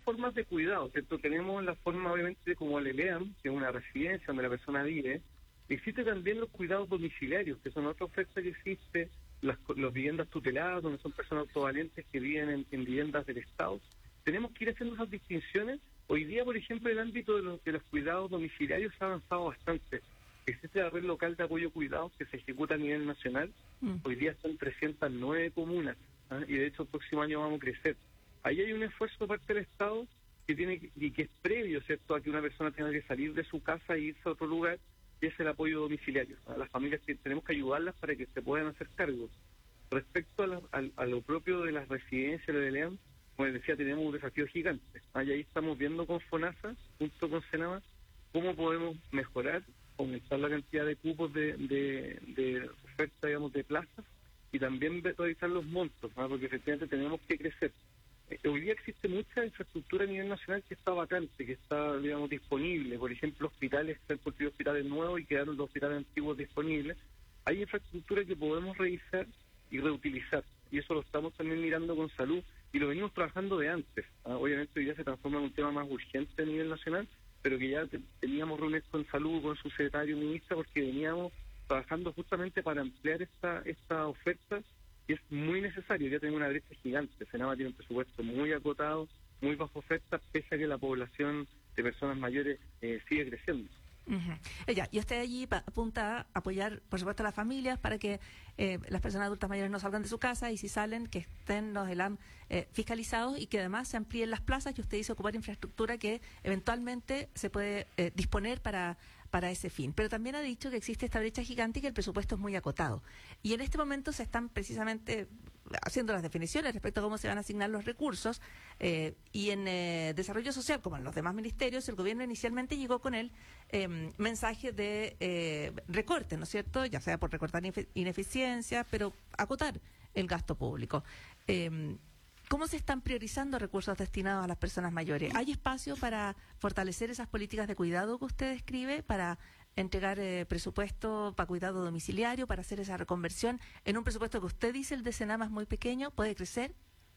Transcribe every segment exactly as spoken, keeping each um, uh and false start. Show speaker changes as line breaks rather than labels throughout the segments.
formas de cuidado, ¿cierto? Tenemos la forma, obviamente, como el ELEAM, que es una residencia donde la persona vive. Existe también los cuidados domiciliarios, que son otra oferta que existe, las, las viviendas tuteladas, donde son personas autovalentes que viven en, en viviendas del Estado. Tenemos que ir haciendo esas distinciones. Hoy día, por ejemplo, el ámbito de los, de los cuidados domiciliarios ha avanzado bastante. Existe la red local de apoyo a cuidados que se ejecuta a nivel nacional. Mm. Hoy día son trescientas nueve comunas, ¿eh? Y de hecho el próximo año vamos a crecer. Ahí hay un esfuerzo por parte del Estado que tiene que, y que es previo, ¿cierto?, a que una persona tenga que salir de su casa e irse a otro lugar, y es el apoyo domiciliario. A las familias que tenemos que ayudarlas para que se puedan hacer cargo. Respecto a, la, a, a lo propio de las residencias de León, como les decía, tenemos un desafío gigante. Ahí, ahí estamos viendo con FONASA, junto con SENAMA, cómo podemos mejorar, aumentar la cantidad de cupos de, de, de oferta, digamos, de plazas, y también revisar los montos, ¿no? Porque efectivamente tenemos que crecer. Eh, hoy día existe mucha infraestructura a nivel nacional que está vacante, que está, digamos, disponible. Por ejemplo, hospitales, se han construido hospitales nuevos y quedaron los hospitales antiguos disponibles. Hay infraestructura que podemos revisar y reutilizar, y eso lo estamos también mirando con salud, y lo venimos trabajando de antes. ¿Ah? Obviamente hoy día se transforma en un tema más urgente a nivel nacional, pero que ya te, teníamos reuniones con salud, con su secretario ministra, porque veníamos trabajando justamente para ampliar esta esta oferta, y es muy necesario. Ya tenemos una brecha gigante. SENAMA tiene un presupuesto muy acotado, muy bajo oferta, pese a que la población de personas mayores eh, sigue creciendo.
Uh-huh. Ya, y usted allí pa- apunta a apoyar, por supuesto, a las familias para que eh, las personas adultas mayores no salgan de su casa, y si salen, que estén los ELAM eh, fiscalizados, y que además se amplíen las plazas, y usted dice ocupar infraestructura que eventualmente se puede eh, disponer para para ese fin. Pero también ha dicho que existe esta brecha gigante y que el presupuesto es muy acotado. Y en este momento se están precisamente haciendo las definiciones respecto a cómo se van a asignar los recursos, eh, y en eh, desarrollo social, como en los demás ministerios, el gobierno inicialmente llegó con el eh, mensaje de eh, recorte, ¿no es cierto?, ya sea por recortar inefic- ineficiencia, pero acotar el gasto público. Eh, ¿Cómo se están priorizando recursos destinados a las personas mayores? ¿Hay espacio para fortalecer esas políticas de cuidado que usted describe, para entregar eh, presupuesto para cuidado domiciliario, para hacer esa reconversión en un presupuesto que usted dice, el de SENAMA, es muy pequeño? ¿Puede crecer?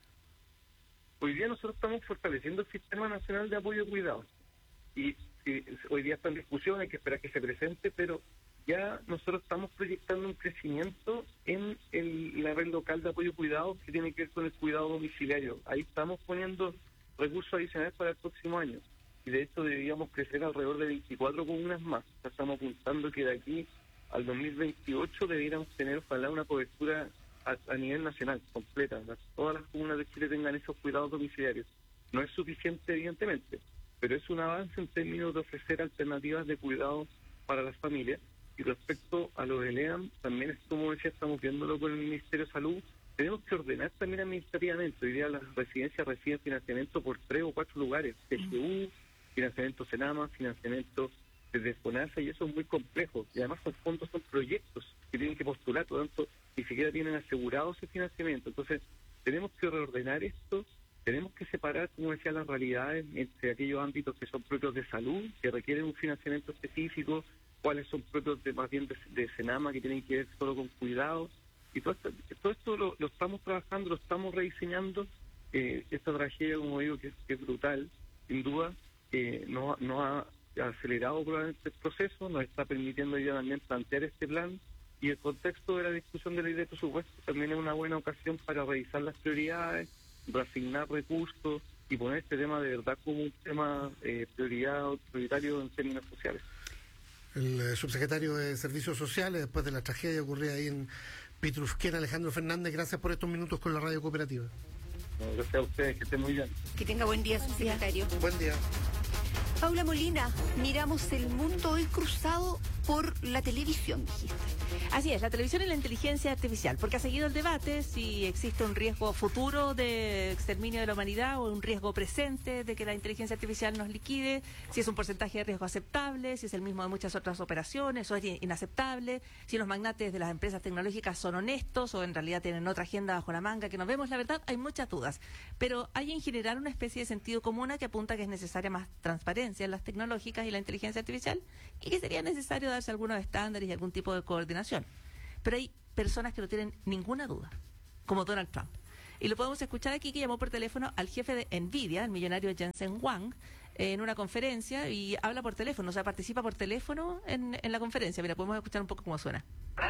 Hoy día nosotros estamos fortaleciendo el Sistema Nacional de Apoyo y Cuidado. Y, y hoy día está en discusión, hay que esperar que se presente, pero ya nosotros estamos proyectando un crecimiento en el, la red local de apoyo y cuidado que tiene que ver con el cuidado domiciliario. Ahí estamos poniendo recursos adicionales para el próximo año, y de hecho deberíamos crecer alrededor de veinticuatro comunas más. O sea, estamos apuntando que de aquí al dos mil veintiocho debiéramos tener, ojalá, una cobertura a, a nivel nacional completa. Las, todas las comunas de Chile tengan esos cuidados domiciliarios. No es suficiente, evidentemente, pero es un avance en términos de ofrecer alternativas de cuidado para las familias. Y respecto a lo de LEAM, también es, como decía, estamos viéndolo con el Ministerio de Salud. Tenemos que ordenar también administrativamente. Hoy día las residencias reciben financiamiento por tres o cuatro lugares: T G U, financiamiento SENAMA, financiamiento desde FONASA, y eso es muy complejo. Y además los fondos son proyectos que tienen que postular, por lo tanto, ni siquiera tienen asegurado ese financiamiento. Entonces, tenemos que reordenar esto, tenemos que separar, como decía, las realidades entre aquellos ámbitos que son propios de salud, que requieren un financiamiento específico, cuáles son propios de, más bien de, de SENAMA, que tienen que ver solo con cuidado. Y todo esto, todo esto lo, lo estamos trabajando, lo estamos rediseñando. Eh, esta tragedia, como digo, que es, que es brutal, sin duda, eh, nos, nos ha acelerado probablemente el proceso, nos está permitiendo ya también plantear este plan, y el contexto de la discusión de la ley de presupuesto también es una buena ocasión para revisar las prioridades, reasignar recursos y poner este tema de verdad como un tema eh, prioridad, prioritario en términos sociales.
El eh, subsecretario de Servicios Sociales, después de la tragedia ocurrida ahí en Pitrufquén, Alejandro Fernández, gracias por estos minutos con la Radio Cooperativa.
No, gracias a ustedes, que estén muy bien.
Que tenga buen día, subsecretario.
Buen día.
Paula Molina, miramos el mundo hoy cruzado por la televisión, dijiste.
Así es, la televisión y la inteligencia artificial, porque ha seguido el debate si existe un riesgo futuro de exterminio de la humanidad o un riesgo presente de que la inteligencia artificial nos liquide, si es un porcentaje de riesgo aceptable, si es el mismo de muchas otras operaciones o es inaceptable, si los magnates de las empresas tecnológicas son honestos o en realidad tienen otra agenda bajo la manga que no vemos. La verdad, hay muchas dudas, pero hay en general una especie de sentido común que apunta que es necesaria más transparencia en las tecnológicas y la inteligencia artificial, y que sería necesario darse algunos estándares y algún tipo de coordinación. Pero hay personas que no tienen ninguna duda, como Donald Trump. Y lo podemos escuchar aquí, que llamó por teléfono al jefe de Nvidia, el millonario Jensen Huang, en una conferencia, y habla por teléfono, o sea, participa por teléfono en, en la conferencia. Mira, podemos escuchar un poco cómo suena.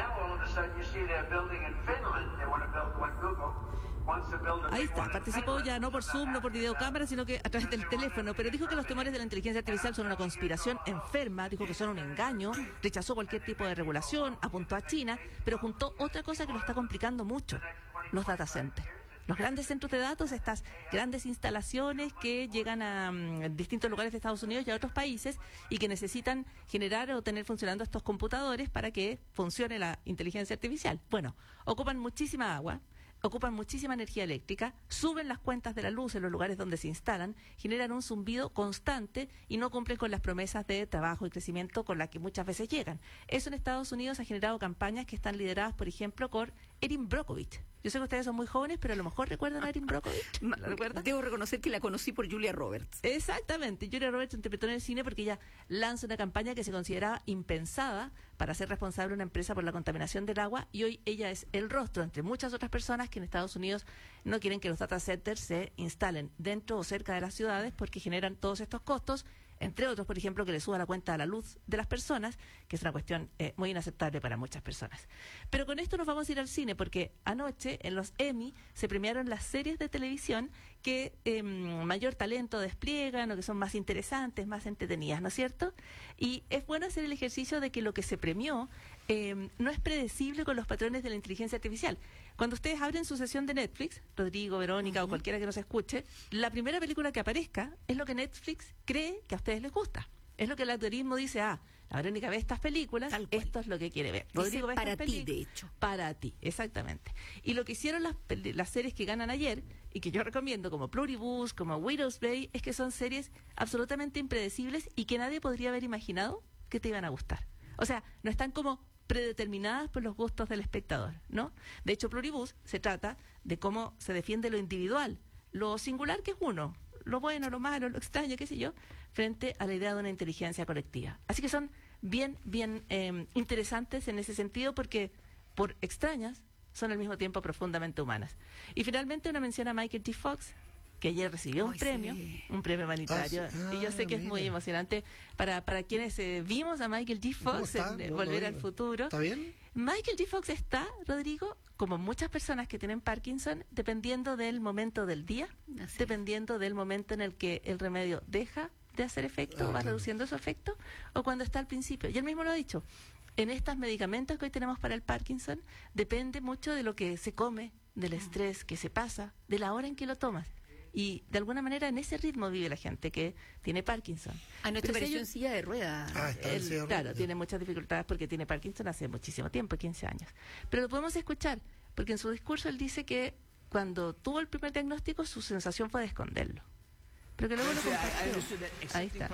Ahí está, participó ya no por Zoom, no por videocámara, sino que a través del teléfono, pero dijo que los temores de la inteligencia artificial son una conspiración enferma, dijo que son un engaño, rechazó cualquier tipo de regulación, apuntó a China, pero juntó otra cosa que lo está complicando mucho, los data centers. Los grandes centros de datos, estas grandes instalaciones que llegan a um, distintos lugares de Estados Unidos y a otros países y que necesitan generar o tener funcionando estos computadores para que funcione la inteligencia artificial. Bueno, ocupan muchísima agua, ocupan muchísima energía eléctrica, suben las cuentas de la luz en los lugares donde se instalan, generan un zumbido constante y no cumplen con las promesas de trabajo y crecimiento con las que muchas veces llegan. Eso en Estados Unidos ha generado campañas que están lideradas, por ejemplo, por Erin Brockovich. Yo sé que ustedes son muy jóvenes, pero a lo mejor recuerdan a Erin Brockovich. ¿La recuerdan?
Debo reconocer que la conocí por Julia Roberts.
Exactamente. Julia Roberts interpretó en el cine porque ella lanza una campaña que se consideraba impensada para ser responsable de una empresa por la contaminación del agua, y hoy ella es el rostro, entre muchas otras personas, que en Estados Unidos no quieren que los data centers se instalen dentro o cerca de las ciudades porque generan todos estos costos, entre otros, por ejemplo, que le suba la cuenta a la luz de las personas, que es una cuestión eh, muy inaceptable para muchas personas. Pero con esto nos vamos a ir al cine, porque anoche en los Emmy se premiaron las series de televisión que eh, mayor talento despliegan o que son más interesantes, más entretenidas, ¿no es cierto? Y es bueno hacer el ejercicio de que lo que se premió eh, no es predecible con los patrones de la inteligencia artificial. Cuando ustedes abren su sesión de Netflix, Rodrigo, Verónica uh-huh. o cualquiera que nos escuche, la primera película que aparezca es lo que Netflix cree que a ustedes les gusta. Es lo que el algoritmo dice, ah, la Verónica ve estas películas, esto es lo que quiere ver. Rodrigo ve
para
estas
ti, de hecho.
Para ti, exactamente. Y lo que hicieron las, las series que ganan ayer, y que yo recomiendo, como Pluribus, como Widow's Bay, es que son series absolutamente impredecibles y que nadie podría haber imaginado que te iban a gustar. O sea, no están como predeterminadas por los gustos del espectador, ¿no? De hecho, Pluribus se trata de cómo se defiende lo individual, lo singular que es uno, lo bueno, lo malo, lo extraño, qué sé yo, frente a la idea de una inteligencia colectiva. Así que son bien, bien eh, interesantes en ese sentido, porque por extrañas son al mismo tiempo profundamente humanas. Y finalmente una mención a Michael J. Fox, que ayer recibió un
Ay,
premio,
sí.
un premio humanitario,
Ah, sí. Ah,
y yo sé que
mira.
es muy emocionante para, para quienes eh, vimos a Michael J. Fox en eh,
No,
Volver
no,
al
no.
Futuro.
¿Está bien?
Michael J. Fox está, Rodrigo, como muchas personas que tienen Parkinson, dependiendo del momento del día,
Así.
dependiendo del momento en el que el remedio deja de hacer efecto,
Ah,
va
claro.
reduciendo su efecto, o cuando está al principio. Y él mismo lo ha dicho, en estos medicamentos que hoy tenemos para el Parkinson, depende mucho de lo que se come, del estrés que se pasa, de la hora en que lo tomas. Y de alguna manera en ese ritmo vive la gente que tiene Parkinson.
Anoche
Pero si
apareció
ellos-
en silla de ruedas.
Ah, está en
él,
silla de
claro,
ruedas.
tiene muchas dificultades porque tiene Parkinson hace muchísimo tiempo, quince años. Pero lo podemos escuchar, porque en su discurso él dice que cuando tuvo el primer diagnóstico su sensación fue de esconderlo. Pero que luego lo compartió. Ahí está.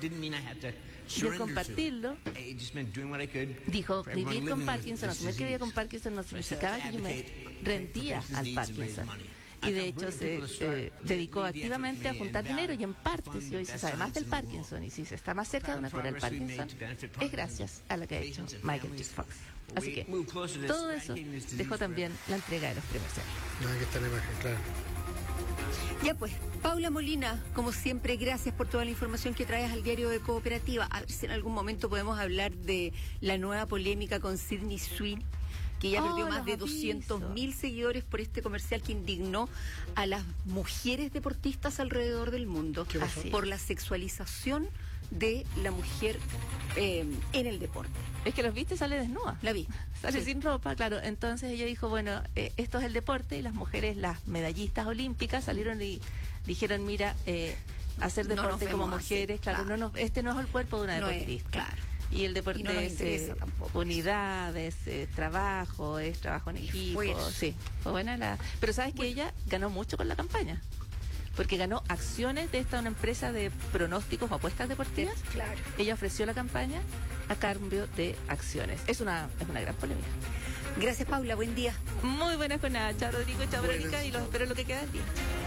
Y al compartirlo, dijo, vivir con Parkinson, asumir que vivía con Parkinson no significaba que yo me rendía al Parkinson. Y de hecho se eh, dedicó activamente a juntar dinero, y en parte, si hoy se sabe más del Parkinson y si se está más cerca de una cura del Parkinson, es gracias a lo que ha hecho Michael J. Fox. Así que todo eso dejó también la entrega de los premios Emmy.
No, aquí está la imagen, claro.
Ya pues, Paula Molina, como siempre, gracias por toda la información que traes al diario de Cooperativa. A ver si en algún momento podemos hablar de la nueva polémica con Sydney Sweeney, que ya
Oh,
perdió más
los
de
avisos.
doscientos mil seguidores por este comercial que indignó a las mujeres deportistas alrededor del mundo
¿Qué pasó?
por la sexualización de la mujer eh, en el deporte.
Es que los viste, sale desnuda.
La vi.
Sale
Sí.
sin ropa, claro. Entonces ella dijo, bueno, eh, esto es el deporte, y las mujeres, las medallistas olímpicas, salieron y dijeron, mira, eh, hacer
No nos
deporte como
vemos así,
mujeres, claro,
claro.
no nos- este no es el cuerpo de una
No es,
deportista.
claro.
Y el deporte
Y no nos
es
interesa
eh,
tampoco.
unidad, es eh, trabajo, es trabajo en equipo.
esfuerzo.
Sí, fue buena la... Pero sabes que ella ganó mucho con la campaña, porque ganó acciones de esta una empresa de pronósticos o apuestas deportivas.
Claro.
Ella ofreció la campaña a cambio de acciones. Es una, es una gran polémica.
Gracias, Paula. Buen día.
Muy buenas con nada. Chao, Rodrigo, chao,
Buenas.
Verónica, y los espero en lo que queda del día.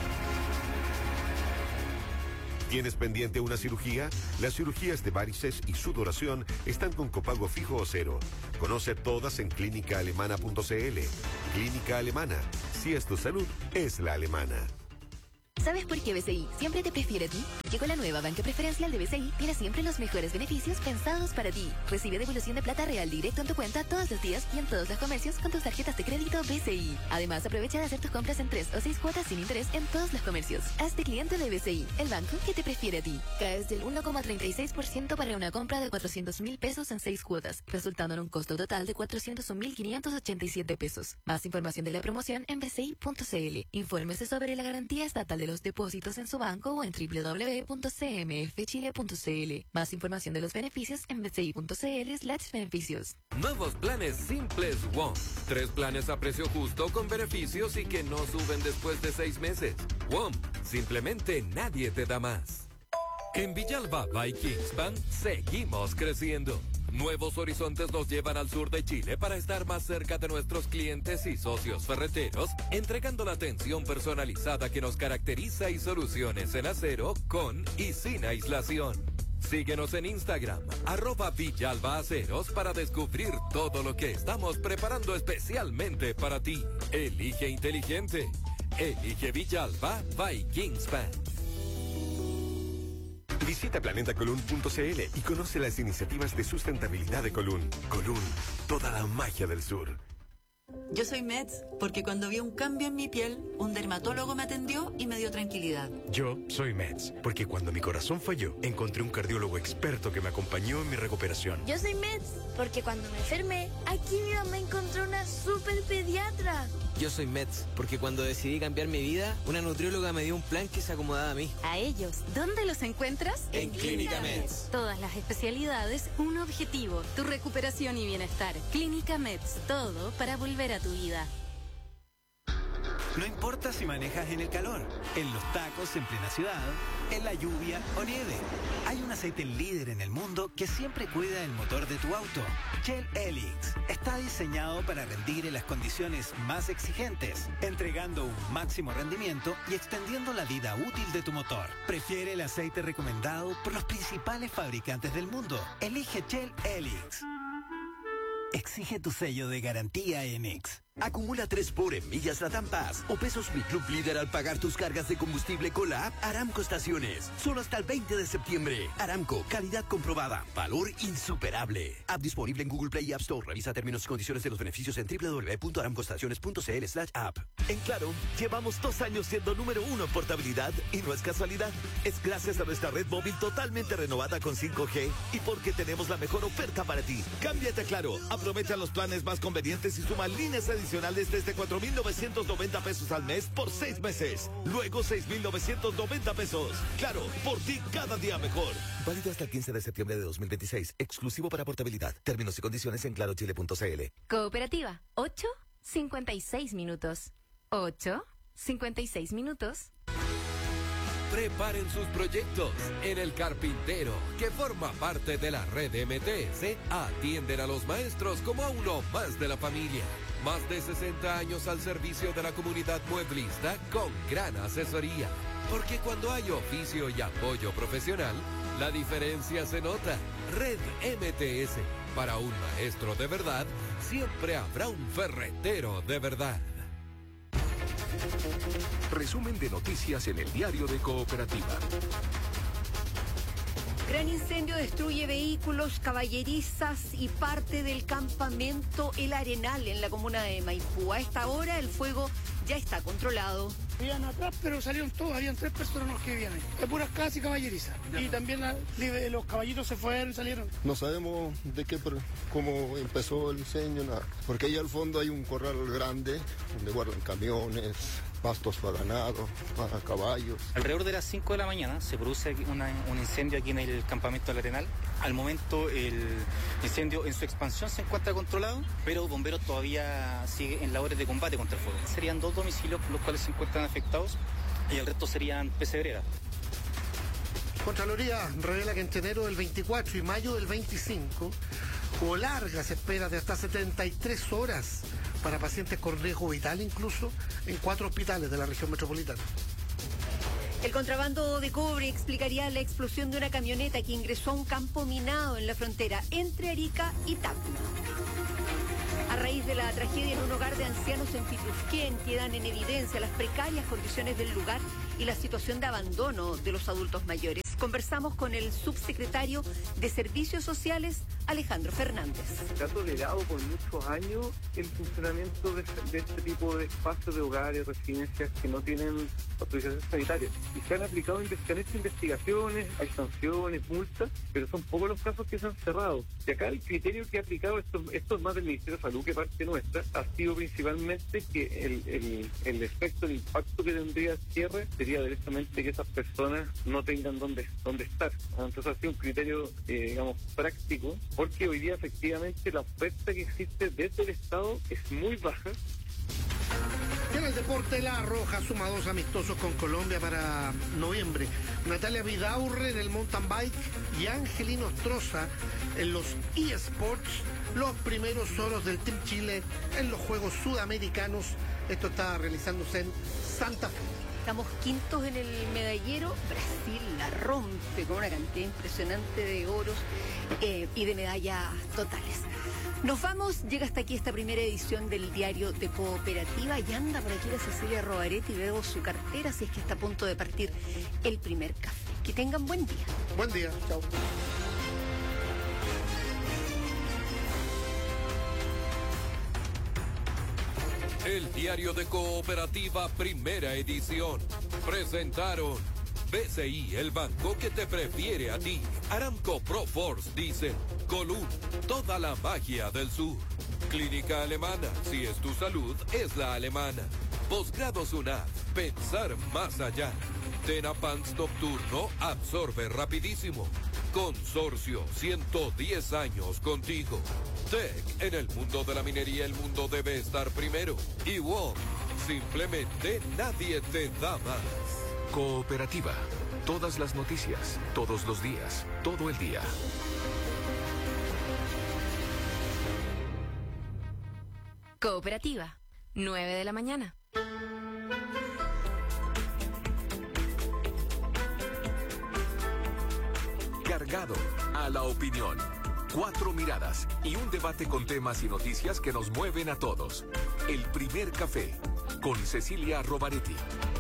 ¿Tienes pendiente una cirugía? Las cirugías de varices y sudoración están con copago fijo o cero. Conoce todas en clínica alemana punto c l. Clínica Alemana. Si es tu salud, es la alemana.
¿Sabes por qué B C I siempre te prefiere a ti? Porque con la nueva banca preferencial de B C I tienes siempre los mejores beneficios pensados para ti. Recibe devolución de plata real directo en tu cuenta todos los días y en todos los comercios con tus tarjetas de crédito B C I. Además, aprovecha de hacer tus compras en tres o seis cuotas sin interés en todos los comercios. Hazte cliente de B C I, el banco que te prefiere a ti. Caes del uno coma treinta y seis por ciento para una compra de cuatrocientos mil pesos en seis cuotas, resultando en un costo total de cuatrocientos un mil quinientos ochenta y siete pesos. Más información de la promoción en b c i punto c l. Infórmese sobre la garantía estatal de los depósitos en su banco o en w w w punto c m f chile punto c l. Más información de los beneficios en b c i punto c l slash beneficios.
Nuevos planes simples WOM. Tres planes a precio justo con beneficios y que no suben después de seis meses. WOM. Simplemente nadie te da más. En Villalba by Kingspan seguimos creciendo. Nuevos horizontes nos llevan al sur de Chile para estar más cerca de nuestros clientes y socios ferreteros, entregando la atención personalizada que nos caracteriza y soluciones en acero con y sin aislación. Síguenos en Instagram, arroba Villalba Aceros, para descubrir todo lo que estamos preparando especialmente para ti. Elige inteligente. Elige Villalba by Kingspan.
Visita planeta colún punto c l y conoce las iniciativas de sustentabilidad de Colún. Colún, toda la magia del sur.
Yo soy Meds porque cuando vi un cambio en mi piel, un dermatólogo me atendió y me dio tranquilidad.
Yo soy Meds porque cuando mi corazón falló, encontré un cardiólogo experto que me acompañó en mi recuperación.
Yo soy Meds porque cuando me enfermé, aquí mi mamá encontró una super pediatra.
Yo soy Meds porque cuando decidí cambiar mi vida, una nutrióloga me dio un plan que se acomodaba a mí.
A ellos, ¿dónde los encuentras?
En Clínica Meds.
Todas las especialidades, un objetivo, tu recuperación y bienestar. Clínica Meds, todo para volver a tu vida.
No importa si manejas en el calor, en los tacos en plena ciudad, en la lluvia o nieve. Hay un aceite líder en el mundo que siempre cuida el motor de tu auto. Shell Helix está diseñado para rendir en las condiciones más exigentes, entregando un máximo rendimiento y extendiendo la vida útil de tu motor. Prefiere el aceite recomendado por los principales fabricantes del mundo. Elige Shell Helix. Exige tu sello de garantía en X.
Acumula tres por en millas Latam Pass o pesos Mi Club Líder al pagar tus cargas de combustible con la app Aramco Estaciones. Solo hasta el veinte de septiembre. Aramco, calidad comprobada, valor insuperable. App disponible en Google Play y App Store. Revisa términos y condiciones de los beneficios en w w w punto aramcoestaciones punto c l slash app.
En Claro, llevamos dos años siendo número uno en portabilidad y no es casualidad. Es gracias a nuestra red móvil totalmente renovada con cinco G y porque tenemos la mejor oferta para ti. Cámbiate a Claro, aprovecha los planes más convenientes y suma líneas adicionales desde cuatro mil novecientos noventa pesos al mes por seis meses. Luego seis mil novecientos noventa pesos. Claro, por ti cada día mejor. Válido hasta el quince de septiembre de dos mil veintiséis. Exclusivo para portabilidad. Términos y condiciones en claro chile punto c l.
Cooperativa, ocho cincuenta y seis minutos. ocho cincuenta y seis minutos.
Preparen sus proyectos. En El Carpintero, que forma parte de la red M T S, atienden a los maestros como a uno más de la familia. Más de sesenta años al servicio de la comunidad mueblista con gran asesoría. Porque cuando hay oficio y apoyo profesional, la diferencia se nota. Red M T S. Para un maestro de verdad, siempre habrá un ferretero de verdad.
Resumen de noticias en el diario de Cooperativa.
Gran incendio destruye vehículos, caballerizas y parte del campamento El Arenal en la comuna de Maipú. A esta hora el fuego ya está controlado.
Vivían atrás, pero salieron todos, habían tres personas que vivían ahí. De puras casas y caballerizas. Y también la, los caballitos se fueron y salieron.
No sabemos de qué, cómo empezó el incendio, nada. Porque ahí al fondo hay un corral grande donde guardan camiones, pastos para ganado, para caballos.
Alrededor de las cinco de la mañana se produce una, un incendio aquí en el campamento del Arenal. Al momento el incendio en su expansión se encuentra controlado, pero bomberos todavía sigue en labores de combate contra el fuego. Serían dos domicilios los cuales se encuentran afectados y el resto serían pesebreras.
Contraloría revela que entre enero del veinticuatro y mayo del veinticinco hubo largas esperas de hasta setenta y tres horas para pacientes con riesgo vital, incluso en cuatro hospitales de la región metropolitana.
El contrabando de cobre explicaría la explosión de una camioneta que ingresó a un campo minado en la frontera entre Arica y Tacna. A raíz de la tragedia en un hogar de ancianos en Pitrufquén, quedan en evidencia las precarias condiciones del lugar y la situación de abandono de los adultos mayores. Conversamos con el subsecretario de Servicios Sociales, Alejandro Fernández.
Se ha tolerado por muchos años el funcionamiento de, de este tipo de espacios de hogares, residencias que no tienen autorización sanitaria. Y se han aplicado investigaciones, investigaciones, hay sanciones, multas, pero son pocos los casos que se han cerrado. Y acá el criterio que ha aplicado, esto, esto es más del Ministerio de Salud que parte nuestra, ha sido principalmente que el, el, el efecto, el impacto que tendría el cierre sería directamente que esas personas no tengan dónde, dónde estar. Entonces ha sido un criterio, eh, digamos, práctico, porque hoy día efectivamente la oferta que existe desde el Estado es muy baja.
En el deporte, La Roja suma dos amistosos con Colombia para noviembre. Natalia Vidaurre en el mountain bike y Angelino Ostroza en los eSports, los primeros oros del Team Chile en los Juegos Sudamericanos. Esto está realizándose en Santa Fe.
Estamos quintos en el medallero. Brasil la rompe con una cantidad impresionante de oros eh, y de medallas totales. Nos vamos, llega hasta aquí esta primera edición del Diario de Cooperativa y anda por aquí la Cecilia Robaretti y veo su cartera si es que está a punto de partir el primer café. Que tengan buen día.
Buen día, chao.
El Diario de Cooperativa, primera edición. Presentaron B C I, el banco que te prefiere a ti. Aramco Proforce Diesel. Colún, toda la magia del sur. Clínica Alemana, si es tu salud, es la alemana. Posgrado SUNAT, pensar más allá. Tenapans Nocturno, absorbe rapidísimo. Consorcio, ciento diez años contigo. Tech, en el mundo de la minería el mundo debe estar primero. Y W O M, simplemente nadie te da más.
Cooperativa, todas las noticias, todos los días, todo el día.
Cooperativa, nueve de la mañana.
Cargado a la opinión. Cuatro miradas y un debate con temas y noticias que nos mueven a todos. El primer café con Cecilia Robaretti.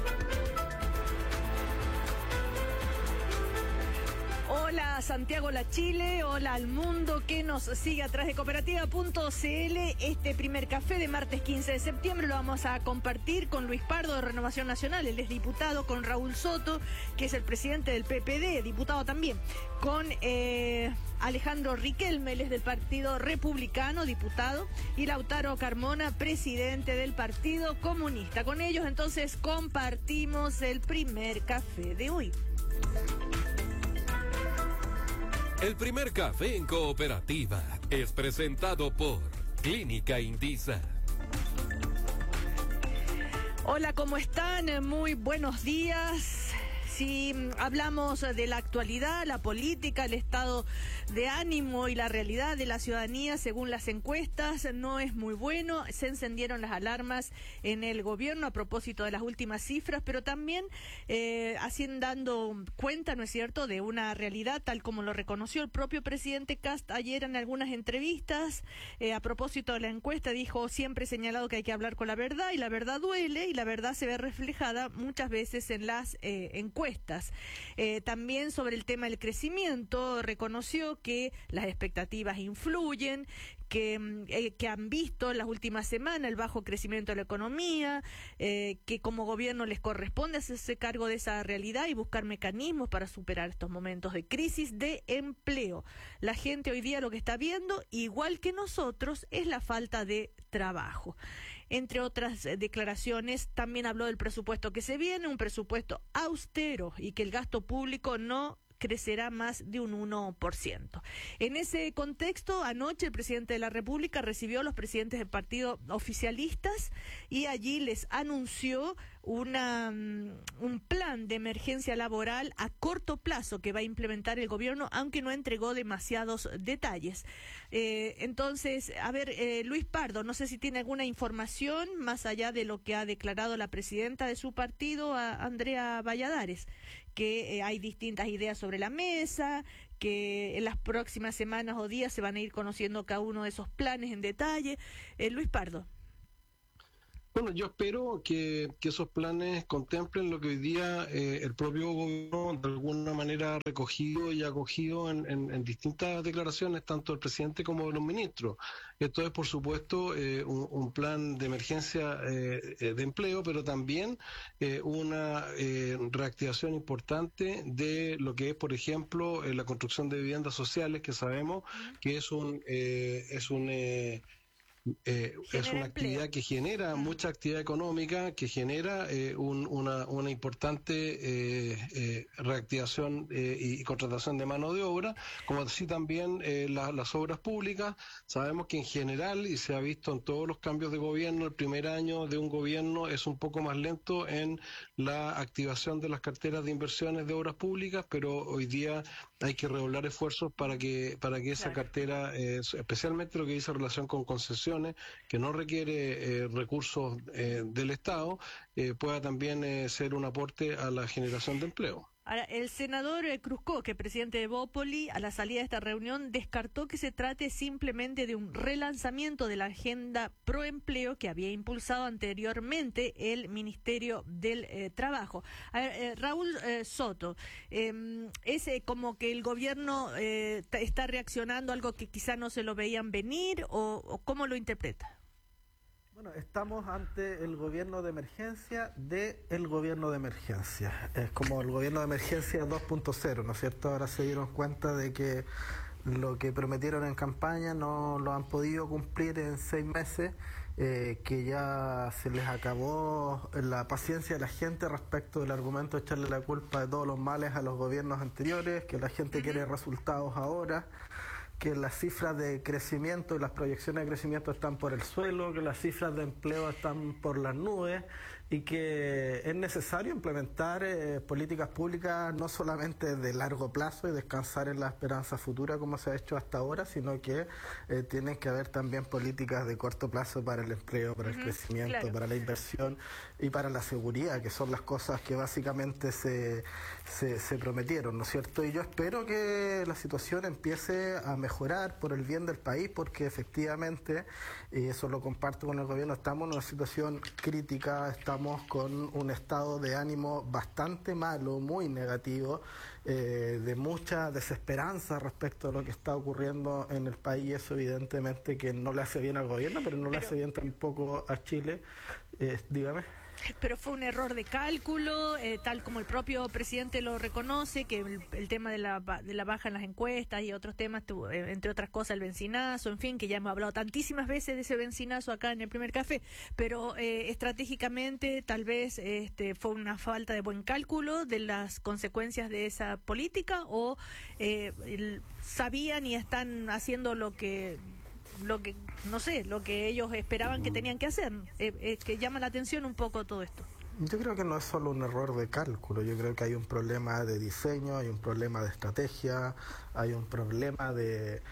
Hola Santiago, la Chile, hola al mundo que nos sigue a través de cooperativa punto c l. Este primer café de martes quince de septiembre lo vamos a compartir con Luis Pardo de Renovación Nacional, él es diputado, con Raúl Soto, que es el presidente del P P D, diputado también, con eh, Alejandro Riquelme, él es del Partido Republicano, diputado, y Lautaro Carmona, presidente del Partido Comunista. Con ellos entonces compartimos el primer café de hoy.
El primer café en Cooperativa es presentado por Clínica Indisa.
Hola, ¿cómo están? Muy buenos días. Si hablamos de la actualidad, la política, el estado de ánimo y la realidad de la ciudadanía, según las encuestas, no es muy bueno. Se encendieron las alarmas en el gobierno a propósito de las últimas cifras, pero también eh, haciendo dando cuenta, ¿no es cierto?, de una realidad tal como lo reconoció el propio presidente Kast ayer en algunas entrevistas. Eh, a propósito de la encuesta, dijo: siempre he señalado que hay que hablar con la verdad y la verdad duele y la verdad se ve reflejada muchas veces en las eh, encuestas. Eh, también sobre el tema del crecimiento, reconoció que las expectativas influyen, que, eh, que han visto en las últimas semanas el bajo crecimiento de la economía, eh, que como gobierno les corresponde hacerse cargo de esa realidad y buscar mecanismos para superar estos momentos de crisis de empleo. La gente hoy día lo que está viendo, igual que nosotros, es la falta de trabajo. Entre otras declaraciones, también habló del presupuesto que se viene, un presupuesto austero y que el gasto público no crecerá más de un uno por ciento. En ese contexto, anoche el presidente de la República recibió a los presidentes del partido oficialistas y allí les anunció una un plan de emergencia laboral a corto plazo que va a implementar el gobierno, aunque no entregó demasiados detalles. Eh, entonces, a ver, eh, Luis Pardo, no sé si tiene alguna información más allá de lo que ha declarado la presidenta de su partido, a Andrea Valladares,
que eh, hay distintas ideas sobre la mesa, que en las próximas semanas o días se van a ir conociendo cada uno de esos planes en detalle. Eh, Luis Pardo.
Bueno, yo espero que, que esos planes contemplen lo que hoy día eh, el propio gobierno de alguna manera ha recogido y acogido en, en, en distintas declaraciones, tanto del presidente como de los ministros. Esto es, por supuesto, eh, un, un plan de emergencia eh, de empleo, pero también eh, una eh, reactivación importante de lo que es, por ejemplo, eh, la construcción de viviendas sociales, que sabemos que es un... Eh, es un eh, Eh, es una actividad que genera mucha actividad económica, que genera eh, un, una, una importante eh, eh, reactivación eh, y contratación de mano de obra, como así también eh, la, las obras públicas. Sabemos que en general, y se ha visto en todos los cambios de gobierno, el primer año de un gobierno es un poco más lento en la activación de las carteras de inversiones de obras públicas, pero hoy día hay que redoblar esfuerzos para que, para que esa
Claro.
cartera, eh, especialmente lo que dice relación con concesiones, que no requiere eh, recursos eh, del Estado, eh, pueda también eh, ser un aporte a la generación de empleo.
Ahora, el senador eh, Cruzco, que es presidente de Bópoli, a la salida de esta reunión descartó que se trate simplemente de un relanzamiento de la agenda pro empleo que había impulsado anteriormente el Ministerio del eh, Trabajo. A ver, eh, Raúl eh, Soto, eh, es eh, como que el gobierno eh, t- está reaccionando a algo que quizá no se lo veían venir, o, o ¿cómo lo interpreta?
Bueno, estamos ante el gobierno de emergencia de el gobierno de emergencia. Es como el gobierno de emergencia dos punto cero, ¿no es cierto? Ahora se dieron cuenta de que lo que prometieron en campaña no lo han podido cumplir en seis meses, eh, que ya se les acabó la paciencia de la gente respecto del argumento de echarle la culpa de todos los males a los gobiernos anteriores, que la gente uh-huh. quiere resultados ahora, que las cifras de crecimiento y las proyecciones de crecimiento están por el suelo, que las cifras de empleo están por las nubes y que es necesario implementar eh, políticas públicas no solamente de largo plazo y descansar en la esperanza futura como se ha hecho hasta ahora, sino que eh, tienen que haber también políticas de corto plazo para el empleo, para uh-huh, el crecimiento, claro. para la inversión y para la seguridad, que son las cosas que básicamente se, se, se prometieron, ¿no es cierto? Y yo espero que la situación empiece a mejorar por el bien del país, porque efectivamente, y eso lo comparto con el gobierno, estamos en una situación crítica, estamos con un estado de ánimo bastante malo, muy negativo, eh, de mucha desesperanza respecto a lo que está ocurriendo en el país. Eso evidentemente que no le hace bien al gobierno, pero no pero, le hace bien tampoco a Chile. Eh, dígame.
Pero fue un error de cálculo, eh, tal como el propio presidente lo reconoce, que el, el tema de la, de la baja en las encuestas y otros temas, tu, eh, entre otras cosas el bencinazo, en fin, que ya hemos hablado tantísimas veces de ese bencinazo acá en el primer café, pero eh, estratégicamente tal vez este, fue una falta de buen cálculo de las consecuencias de esa política, o eh, el, sabían y están haciendo lo que... lo que no sé, lo que ellos esperaban que tenían que hacer, eh, eh, que llama la atención un poco todo esto.
Yo creo que no es solo un error de cálculo, yo creo que hay un problema de diseño, hay un problema de estrategia, hay un problema de,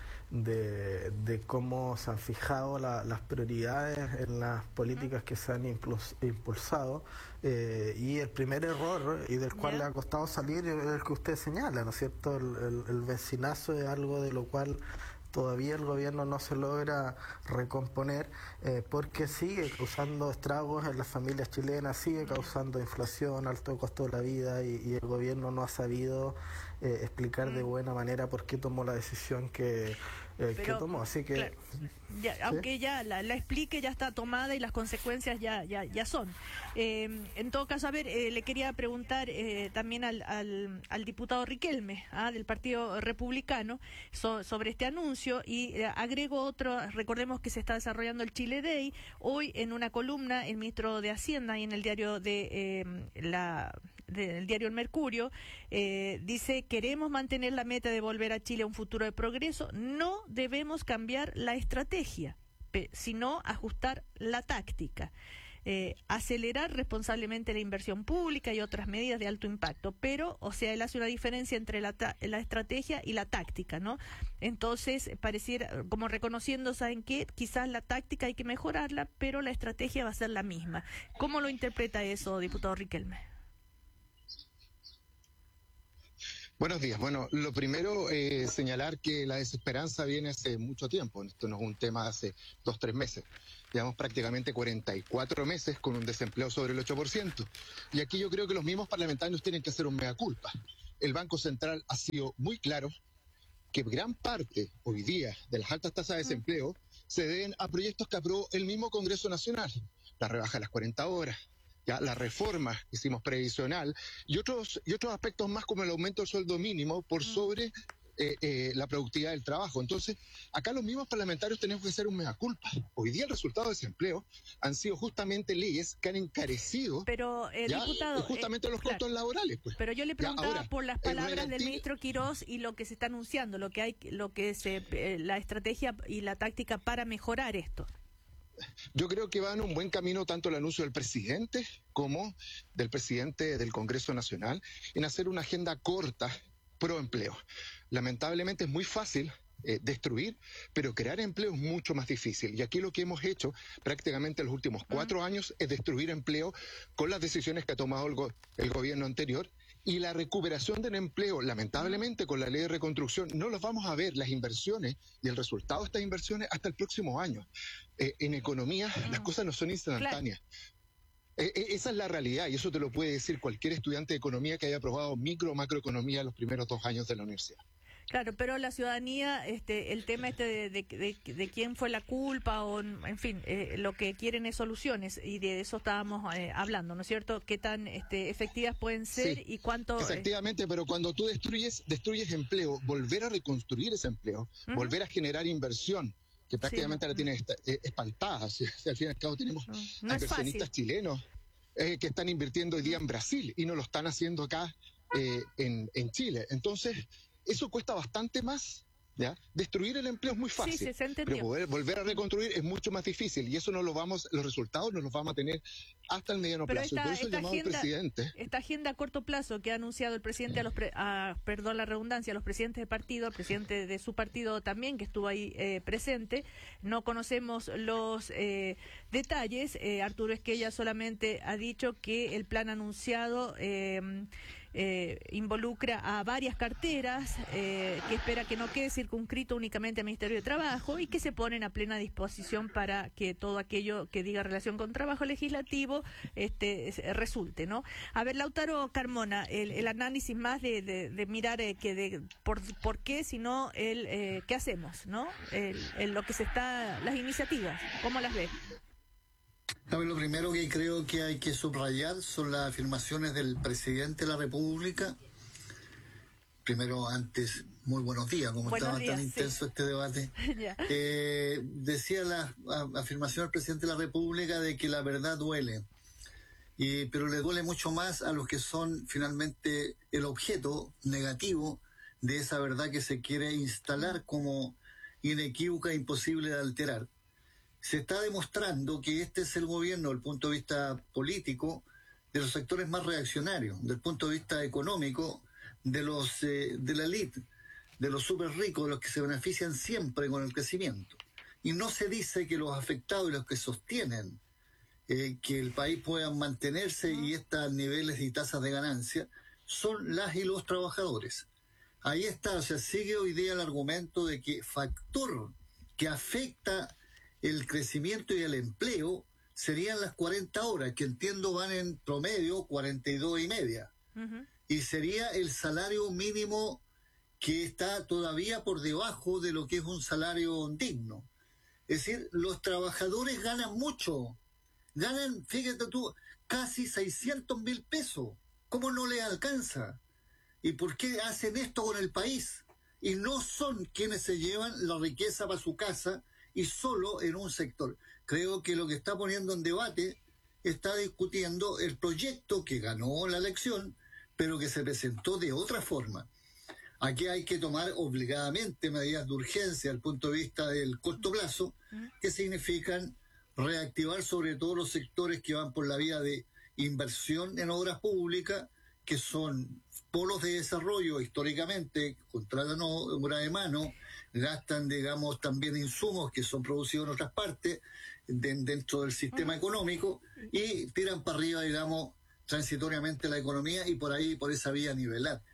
de, de cómo se han fijado la, las prioridades en las políticas que se han impuls, impulsado, eh, y el primer error, y del cual yeah. le ha costado salir, es el que usted señala, ¿no es cierto? El, el, el vecinazo es algo de lo cual todavía el gobierno no se logra recomponer, eh, porque sigue causando estragos en las familias chilenas, sigue causando inflación, alto costo de la vida, y, y el gobierno no ha sabido eh, explicar de buena manera por qué tomó la decisión que, eh, Pero, que tomó. Así que
claro, ya, ¿sí? Aunque ya la, la explique, ya está tomada y las consecuencias ya ya, ya son. Eh, en todo caso, a ver, eh, le quería preguntar eh, también al, al, al diputado Riquelme, ¿ah? del Partido Republicano, so, sobre este anuncio, y eh, agrego otro. Recordemos que se está desarrollando el Chile Day. Hoy, en una columna, el ministro de Hacienda y en el diario de eh, la del diario El Mercurio, eh, dice: queremos mantener la meta de volver a Chile a un futuro de progreso, no debemos cambiar la estrategia, sino ajustar la táctica. Eh, acelerar responsablemente la inversión pública y otras medidas de alto impacto, pero, o sea, él hace una diferencia entre la, ta- la estrategia y la táctica, ¿no? Entonces, pareciera, como reconociendo, ¿saben qué? Quizás la táctica hay que mejorarla, pero la estrategia va a ser la misma. ¿Cómo lo interpreta eso, diputado Riquelme?
Buenos días. Bueno, lo primero, eh, señalar que la desesperanza viene hace mucho tiempo. Esto no es un tema de hace dos, tres meses. Llevamos prácticamente cuarenta y cuatro meses con un desempleo sobre el ocho por ciento. Y aquí yo creo que los mismos parlamentarios tienen que hacer un mea culpa. El Banco Central ha sido muy claro que gran parte hoy día de las altas tasas de desempleo se deben a proyectos que aprobó el mismo Congreso Nacional. La rebaja de las cuarenta horas, ya la reforma que hicimos previsional y otros y otros aspectos más como el aumento del sueldo mínimo por sobre eh, eh, la productividad del trabajo. Entonces, acá los mismos parlamentarios tenemos que hacer un mea culpa. Hoy día el resultado de desempleo han sido justamente leyes que han encarecido
pero, eh,
ya,
diputado,
justamente
eh,
los costos
claro.
laborales. Pues.
Pero yo le preguntaba
ya, ahora,
por las palabras
relativ-
del ministro Quirós y lo que se está anunciando, lo que hay, lo que es eh, la estrategia y la táctica para mejorar esto.
Yo creo que va en un buen camino tanto el anuncio del presidente como del presidente del Congreso Nacional en hacer una agenda corta pro empleo. Lamentablemente es muy fácil eh, destruir, pero crear empleo es mucho más difícil. Y aquí lo que hemos hecho prácticamente en los últimos cuatro años es destruir empleo con las decisiones que ha tomado el, go- el gobierno anterior. Y la recuperación del empleo, lamentablemente, con la ley de reconstrucción, no los vamos a ver, las inversiones y el resultado de estas inversiones hasta el próximo año. Eh, en economía, las cosas no son instantáneas. Eh, eh, esa es la realidad, y eso te lo puede decir cualquier estudiante de economía que haya aprobado micro o macroeconomía los primeros dos años de la universidad.
Claro, pero la ciudadanía, este, el tema este de, de, de, de quién fue la culpa, o en fin, eh, lo que quieren es soluciones, y de eso estábamos eh, hablando, ¿no es cierto? ¿Qué tan este, efectivas pueden ser
Sí,
y cuánto?
Efectivamente, pero cuando tú destruyes, destruyes empleo, volver a reconstruir ese empleo,
Ujú.
volver a generar inversión, que prácticamente
Sí.
la tiene esta- eh, espantada. Si, si al fin y al cabo tenemos
no
a
es
inversionistas
fácil.
chilenos eh, que están invirtiendo hoy día en Brasil y no lo están haciendo acá eh, en, en Chile. Entonces, eso cuesta bastante más. ¿Ya? Destruir el empleo es muy fácil,
Sí, sí, se entendió.
pero poder volver a reconstruir es mucho más difícil, y eso no lo vamos, los resultados no los vamos a tener hasta el mediano
Pero
plazo.
esta,
y por eso el
esta
llamado del
agenda,
presidente.
esta agenda a corto plazo que ha anunciado el presidente a los, pre- a, perdón la redundancia, a los presidentes de partido, al presidente de su partido también, que estuvo ahí eh, presente, no conocemos los eh, detalles. eh, Arturo Esquella solamente ha dicho que el plan anunciado eh, eh, involucra a varias carteras, eh, que espera que no quede circunscrito únicamente al Ministerio de Trabajo y que se ponen a plena disposición para que todo aquello que diga relación con trabajo legislativo este es- resulte, ¿no? A ver, Lautaro Carmona, el, el análisis más de, de, de mirar eh, que de por, por qué, sino el eh, qué hacemos, ¿no? El, el lo que se está, las iniciativas, ¿cómo las ve?
A ver, lo primero que creo que hay que subrayar son las afirmaciones del presidente de la República. Primero, antes, muy buenos días, como
Buenos
estaba
días,
tan
sí.
intenso este debate.
Ya.
Eh, decía la a- afirmación del presidente de la República de que la verdad duele, y, pero le duele mucho más a los que son finalmente el objeto negativo de esa verdad que se quiere instalar como inequívoca e imposible de alterar. Se está demostrando que este es el gobierno, desde el punto de vista político, de los sectores más reaccionarios, desde el punto de vista económico, de los eh, de la élite, de los súper ricos, de los que se benefician siempre con el crecimiento. Y no se dice que los afectados y los que sostienen eh, que el país pueda mantenerse y estos niveles y tasas de ganancia son las y los trabajadores. Ahí está, o sea, sigue hoy día el argumento de que factor que afecta el crecimiento y el empleo serían las cuarenta horas, que entiendo van en promedio cuarenta y dos y media. Y sería el salario mínimo que está todavía por debajo de lo que es un salario digno. Es decir, los trabajadores ganan mucho. Ganan, fíjate tú, casi seiscientos mil pesos. ¿Cómo no les alcanza? ¿Y por qué hacen esto con el país? Y no son quienes se llevan la riqueza para su casa y solo en un sector. Creo que lo que está poniendo en debate está discutiendo el proyecto que ganó la elección, pero que se presentó de otra forma. Aquí hay que tomar obligadamente medidas de urgencia desde el punto de vista del corto plazo, que significan reactivar sobre todo los sectores que van por la vía de inversión en obras públicas, que son polos de desarrollo históricamente, contratan obra de mano, gastan, digamos, también insumos que son producidos en otras partes, de, dentro del sistema económico, y tiran para arriba, digamos, transitoriamente la economía, y por ahí, por esa vía, nivelar.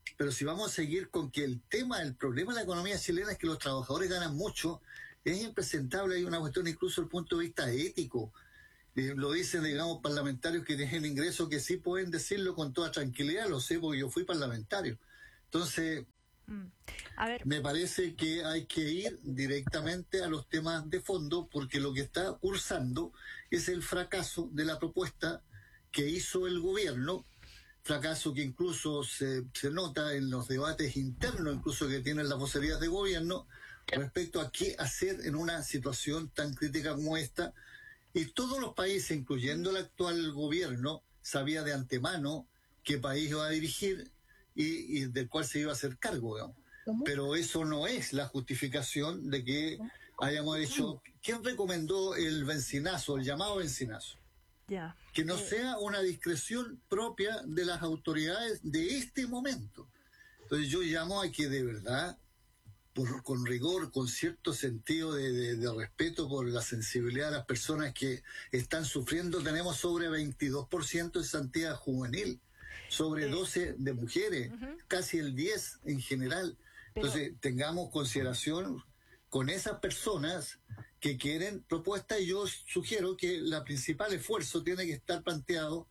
pero si vamos a seguir con que el tema, el problema de la economía chilena es que los trabajadores ganan mucho, es impresentable. Hay una cuestión incluso desde el punto de vista ético. Eh, lo dicen, digamos, parlamentarios que tienen ingresos que sí pueden decirlo con toda tranquilidad, lo sé porque yo fui parlamentario. Entonces,
mm. a ver.
me parece que hay que ir directamente a los temas de fondo, porque lo que está cursando es el fracaso de la propuesta que hizo el gobierno, fracaso que incluso se, se nota en los debates internos, incluso que tienen las vocerías de gobierno, respecto a qué hacer en una situación tan crítica como esta. Y todos los países, incluyendo el actual gobierno, sabía de antemano qué país iba a dirigir y, y del cual se iba a hacer cargo, digamos. Pero eso no es la justificación de que hayamos hecho... ¿Quién recomendó el bencinazo, el llamado bencinazo?
Ya.
Que no sea una discreción propia de las autoridades de este momento. Entonces yo llamo a que de verdad, por, con rigor, con cierto sentido de, de, de respeto por la sensibilidad de las personas que están sufriendo, tenemos sobre veintidós por ciento de cesantía juvenil, sobre doce de mujeres, uh-huh. casi el diez en general. Pero... Entonces tengamos consideración con esas personas que quieren propuestas, y yo sugiero que el principal esfuerzo tiene que estar planteado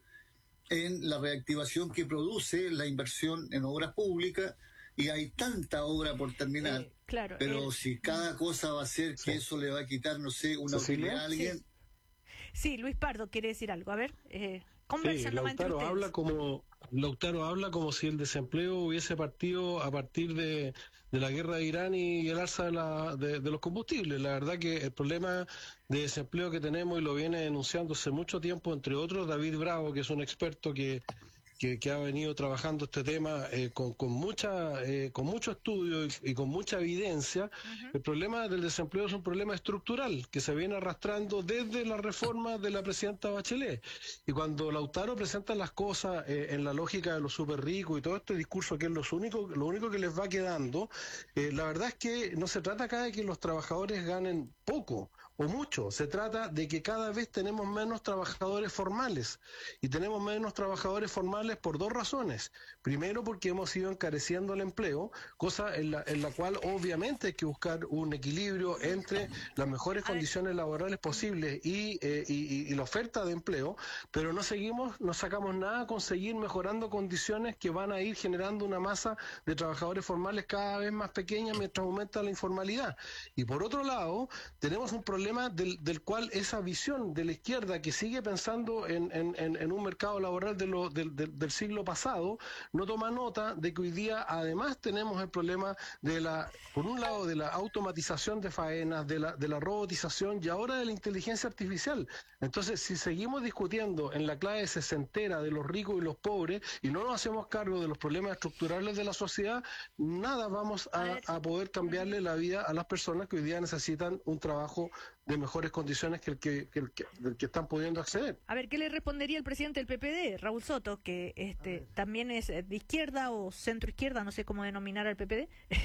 en la reactivación que produce la inversión en obras públicas, y hay tanta obra por terminar,
eh, claro,
pero
eh,
si cada cosa va a ser que sí. eso le va a quitar, no sé, una utilidad a alguien...
Sí. sí, Luis Pardo quiere decir algo, a ver, eh, conversen
sí,
nomás entre ustedes.
habla como Lautaro habla como si el desempleo hubiese partido a partir de, de la guerra de Irán y el alza de, la, de, de los combustibles. La verdad que el problema de desempleo que tenemos, y lo viene denunciando hace mucho tiempo, entre otros David Bravo, que es un experto que, que, que ha venido trabajando este tema eh, con, con, mucha, eh, con mucho estudio y, y con mucha evidencia. Uh-huh. El problema del desempleo es un problema estructural que se viene arrastrando desde la reforma de la presidenta Bachelet. Y cuando Lautaro presenta las cosas eh, en la lógica de los súper ricos y todo este discurso que es lo único, lo único que les va quedando, eh, la verdad es que no se trata acá de que los trabajadores ganen poco o mucho, se trata de que cada vez tenemos menos trabajadores formales, y tenemos menos trabajadores formales por dos razones. Primero, porque hemos ido encareciendo el empleo, cosa en la, en la cual obviamente hay que buscar un equilibrio entre las mejores condiciones laborales posibles y, eh, y, y la oferta de empleo, pero no seguimos, no sacamos nada con seguir mejorando condiciones que van a ir generando una masa de trabajadores formales cada vez más pequeña mientras aumenta la informalidad. Y por otro lado, tenemos un problema Del, del cual esa visión de la izquierda que sigue pensando en, en, en un mercado laboral de lo, del, del, del siglo pasado no toma nota de que hoy día además tenemos el problema de la, por un lado, de la automatización de faenas, de la, de la robotización y ahora de la inteligencia artificial. Entonces, si seguimos discutiendo en la clave sesentera de los ricos y los pobres y no nos hacemos cargo de los problemas estructurales de la sociedad, nada vamos a, a poder cambiarle la vida a las personas que hoy día necesitan un trabajo de mejores condiciones que el que, que, el que, el que están pudiendo acceder.
A ver, ¿qué le respondería el presidente del P P D, Raúl Soto, que este también es de izquierda o centro izquierda, no sé cómo denominar al P P D?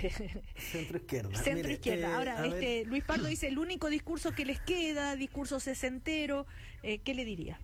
Centro izquierda.
Centro izquierda.
Eh,
Ahora, este
ver...
Luis Pardo dice el único discurso que les queda, discurso sesentero, eh, ¿qué le diría?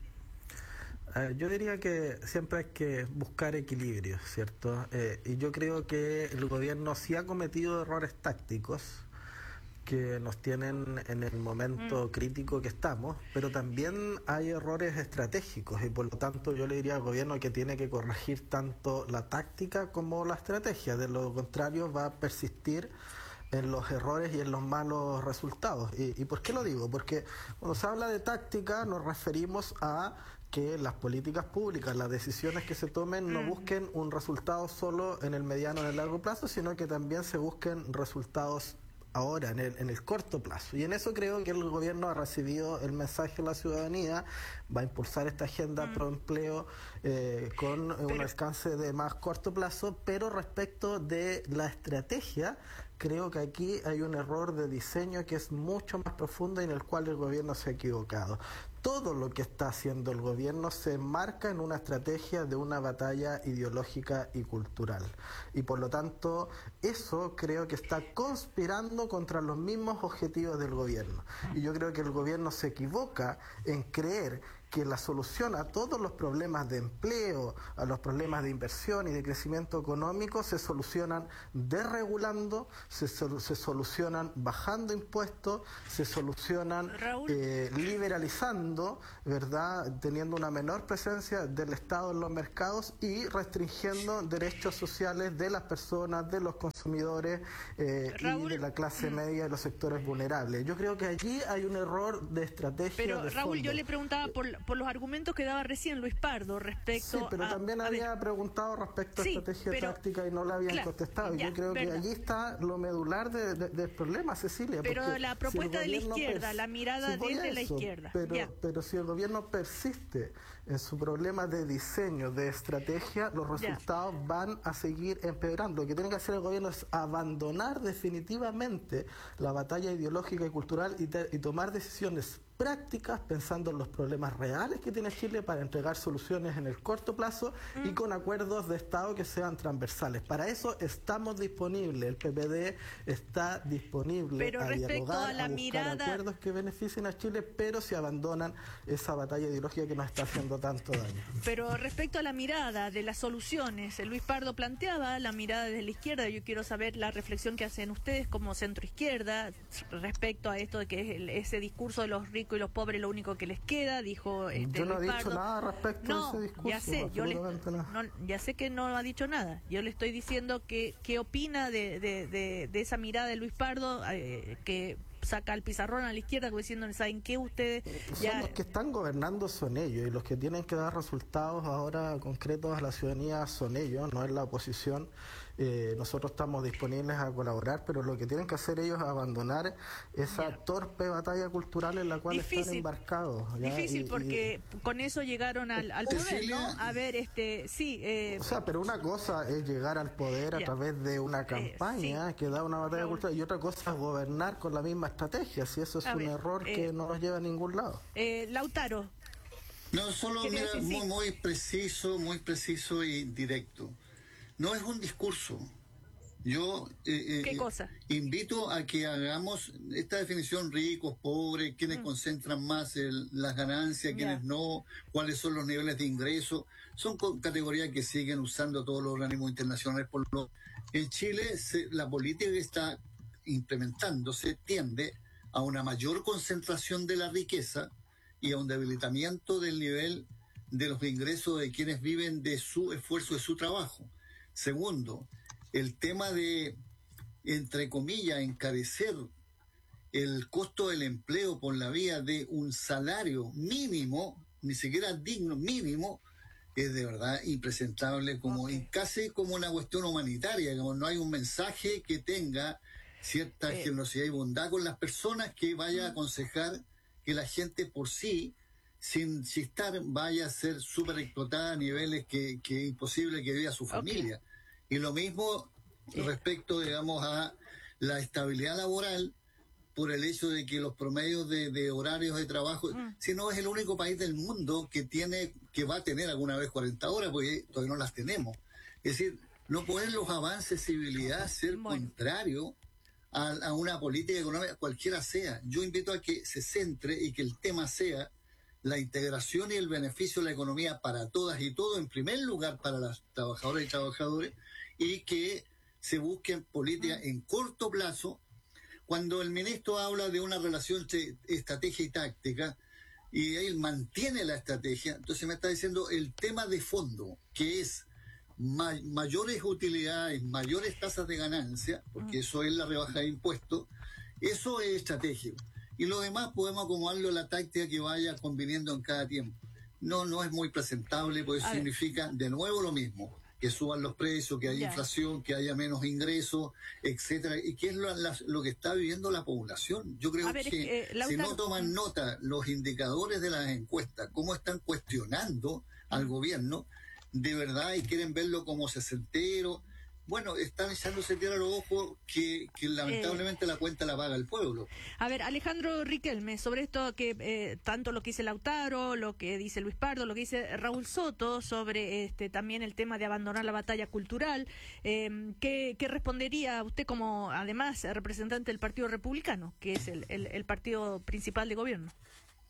Uh, yo diría que siempre hay que buscar equilibrio, ¿cierto? Eh, y yo creo que el gobierno sí ha cometido errores tácticos que nos tienen en el momento mm. crítico que estamos, pero también hay errores estratégicos, y por lo tanto yo le diría al gobierno que tiene que corregir tanto la táctica como la estrategia. De lo contrario va a persistir en los errores y en los malos resultados. ¿Y, y por qué lo digo? Porque cuando se habla de táctica nos referimos a que las políticas públicas, las decisiones que se tomen, no busquen un resultado solo en el mediano o en el largo plazo, sino que también se busquen resultados ahora, en el, en el corto plazo. Y en eso creo que el gobierno ha recibido el mensaje de la ciudadanía, va a impulsar esta agenda mm. pro empleo eh, con pero... un alcance de más corto plazo, pero respecto de la estrategia, creo que aquí hay un error de diseño que es mucho más profundo y en el cual el gobierno se ha equivocado. Todo lo que está haciendo el gobierno se enmarca en una estrategia de una batalla ideológica y cultural. Y por lo tanto, eso creo que está conspirando contra los mismos objetivos del gobierno. Y yo creo que el gobierno se equivoca en creer que la solución a todos los problemas de empleo, a los problemas de inversión y de crecimiento económico se solucionan desregulando, se, se solucionan bajando impuestos, se solucionan eh, liberalizando, ¿verdad?, teniendo una menor presencia del Estado en los mercados y restringiendo derechos sociales de las personas, de los consumidores eh, y de la clase media y los sectores vulnerables. Yo creo que allí hay un error de estrategia.
Pero
de
Raúl,
fondo.
yo le preguntaba por, por los argumentos que daba recién Luis Pardo respecto
Sí, pero
a,
también
a
había
ver,
preguntado respecto a
sí,
estrategia
pero,
táctica y no la habían
claro,
contestado.
ya,
Yo creo
verdad.
que allí está lo medular de, de, del problema, Cecilia.
Pero la propuesta
si
de la izquierda,
pers-
la mirada
sí, voy
desde
a
la
eso,
izquierda.
Pero,
ya.
pero si el gobierno persiste en su problema de diseño, de estrategia, los resultados ya. van a seguir empeorando. Lo que tiene que hacer el gobierno es abandonar definitivamente la batalla ideológica y cultural y, te, y tomar decisiones prácticas pensando en los problemas reales que tiene Chile para entregar soluciones en el corto plazo mm. y con acuerdos de Estado que sean transversales. Para eso estamos disponibles, el P P D está disponible
pero
a dialogar,
a, la
a buscar
mirada...
acuerdos que beneficien a Chile, pero si abandonan esa batalla ideológica que nos está haciendo tanto daño.
Pero respecto a la mirada de las soluciones, Luis Pardo planteaba la mirada desde la izquierda. Yo quiero saber la reflexión que hacen ustedes como centro izquierda respecto a esto de que es el, ese discurso de los ricos y los pobres lo único que les queda, dijo este,
yo no
Luis
he dicho
Pardo.
nada respecto
no,
a ese discurso.
Ya sé, yo le, no, ya sé que no ha dicho nada. Yo le estoy diciendo que qué opina de, de, de, de esa mirada de Luis Pardo eh, que saca el pizarrón a la izquierda diciendo, ¿saben qué? Ustedes ya...
Son los que están gobernando son ellos y los que tienen que dar resultados ahora concretos a la ciudadanía son ellos, no es la oposición. Eh, nosotros estamos disponibles a colaborar, pero lo que tienen que hacer ellos es abandonar esa ya. torpe batalla cultural en la cual difícil, están embarcados. ¿ya?
Difícil,
y,
porque y... con eso llegaron al, al poder, ¿no? A ver, este, sí. Eh...
O sea, pero una cosa es llegar al poder a ya. través de una campaña eh, sí. que da una batalla Raúl. cultural y otra cosa es gobernar con la misma estrategia, si eso es a un ver, error eh, que no nos lleva a ningún lado.
Eh, Lautaro.
No, solo mira, muy, muy preciso, muy preciso y directo. No es un discurso. Yo eh,
¿Qué
eh,
cosa?
invito a que hagamos esta definición: ricos, pobres, quienes mm. concentran más el, las ganancias, quienes yeah. no, cuáles son los niveles de ingreso. Son categorías que siguen usando todos los organismos internacionales. Por lo en Chile se, la política que está implementándose tiende a una mayor concentración de la riqueza y a un debilitamiento del nivel de los ingresos de quienes viven de su esfuerzo, de su trabajo. Segundo, el tema de, entre comillas, encarecer el costo del empleo por la vía de un salario mínimo, ni siquiera digno, mínimo, es de verdad impresentable, como okay. casi como una cuestión humanitaria, como no hay un mensaje que tenga cierta eh. generosidad y bondad con las personas que vaya a aconsejar que la gente por sí, sin chistar, vaya a ser súper explotada a niveles que, que es imposible que viva su familia. Okay. Y lo mismo eh. respecto, digamos, a la estabilidad laboral, por el hecho de que los promedios de, de horarios de trabajo, mm. si no es el único país del mundo que tiene, que va a tener alguna vez cuarenta horas, porque todavía no las tenemos. Es decir, no pueden los avances de civilidad ser bueno. contrario a, a una política económica, cualquiera sea. Yo invito a que se centre y que el tema sea la integración y el beneficio de la economía para todas y todos, en primer lugar para las trabajadoras y trabajadores, y que se busquen políticas mm. en corto plazo. Cuando el ministro habla de una relación entre estrategia y táctica, y él mantiene la estrategia, entonces me está diciendo el tema de fondo, que es ma mayores utilidades, mayores tasas de ganancia, porque eso es la rebaja de impuestos, eso es estratégico. Y lo demás podemos acomodarlo a la táctica que vaya conviniendo en cada tiempo. No, no es muy presentable, porque eso significa de nuevo lo mismo, que suban los precios, que haya yeah. inflación, que haya menos ingresos, etcétera, y que es lo, la, lo que está viviendo la población. Yo creo ver, que eh, si no toman nota los indicadores de las encuestas, cómo están cuestionando al gobierno, de verdad, y quieren verlo como sesentero, bueno, están echándose tierra a los ojos que, que lamentablemente eh, la cuenta la paga el pueblo.
A ver, Alejandro Riquelme, sobre esto que eh, tanto lo que dice Lautaro, lo que dice Luis Pardo, lo que dice Raúl Soto, sobre este también el tema de abandonar la batalla cultural, eh, ¿qué, ¿qué respondería usted como, además, representante del Partido Republicano, que es el, el, el partido principal de gobierno?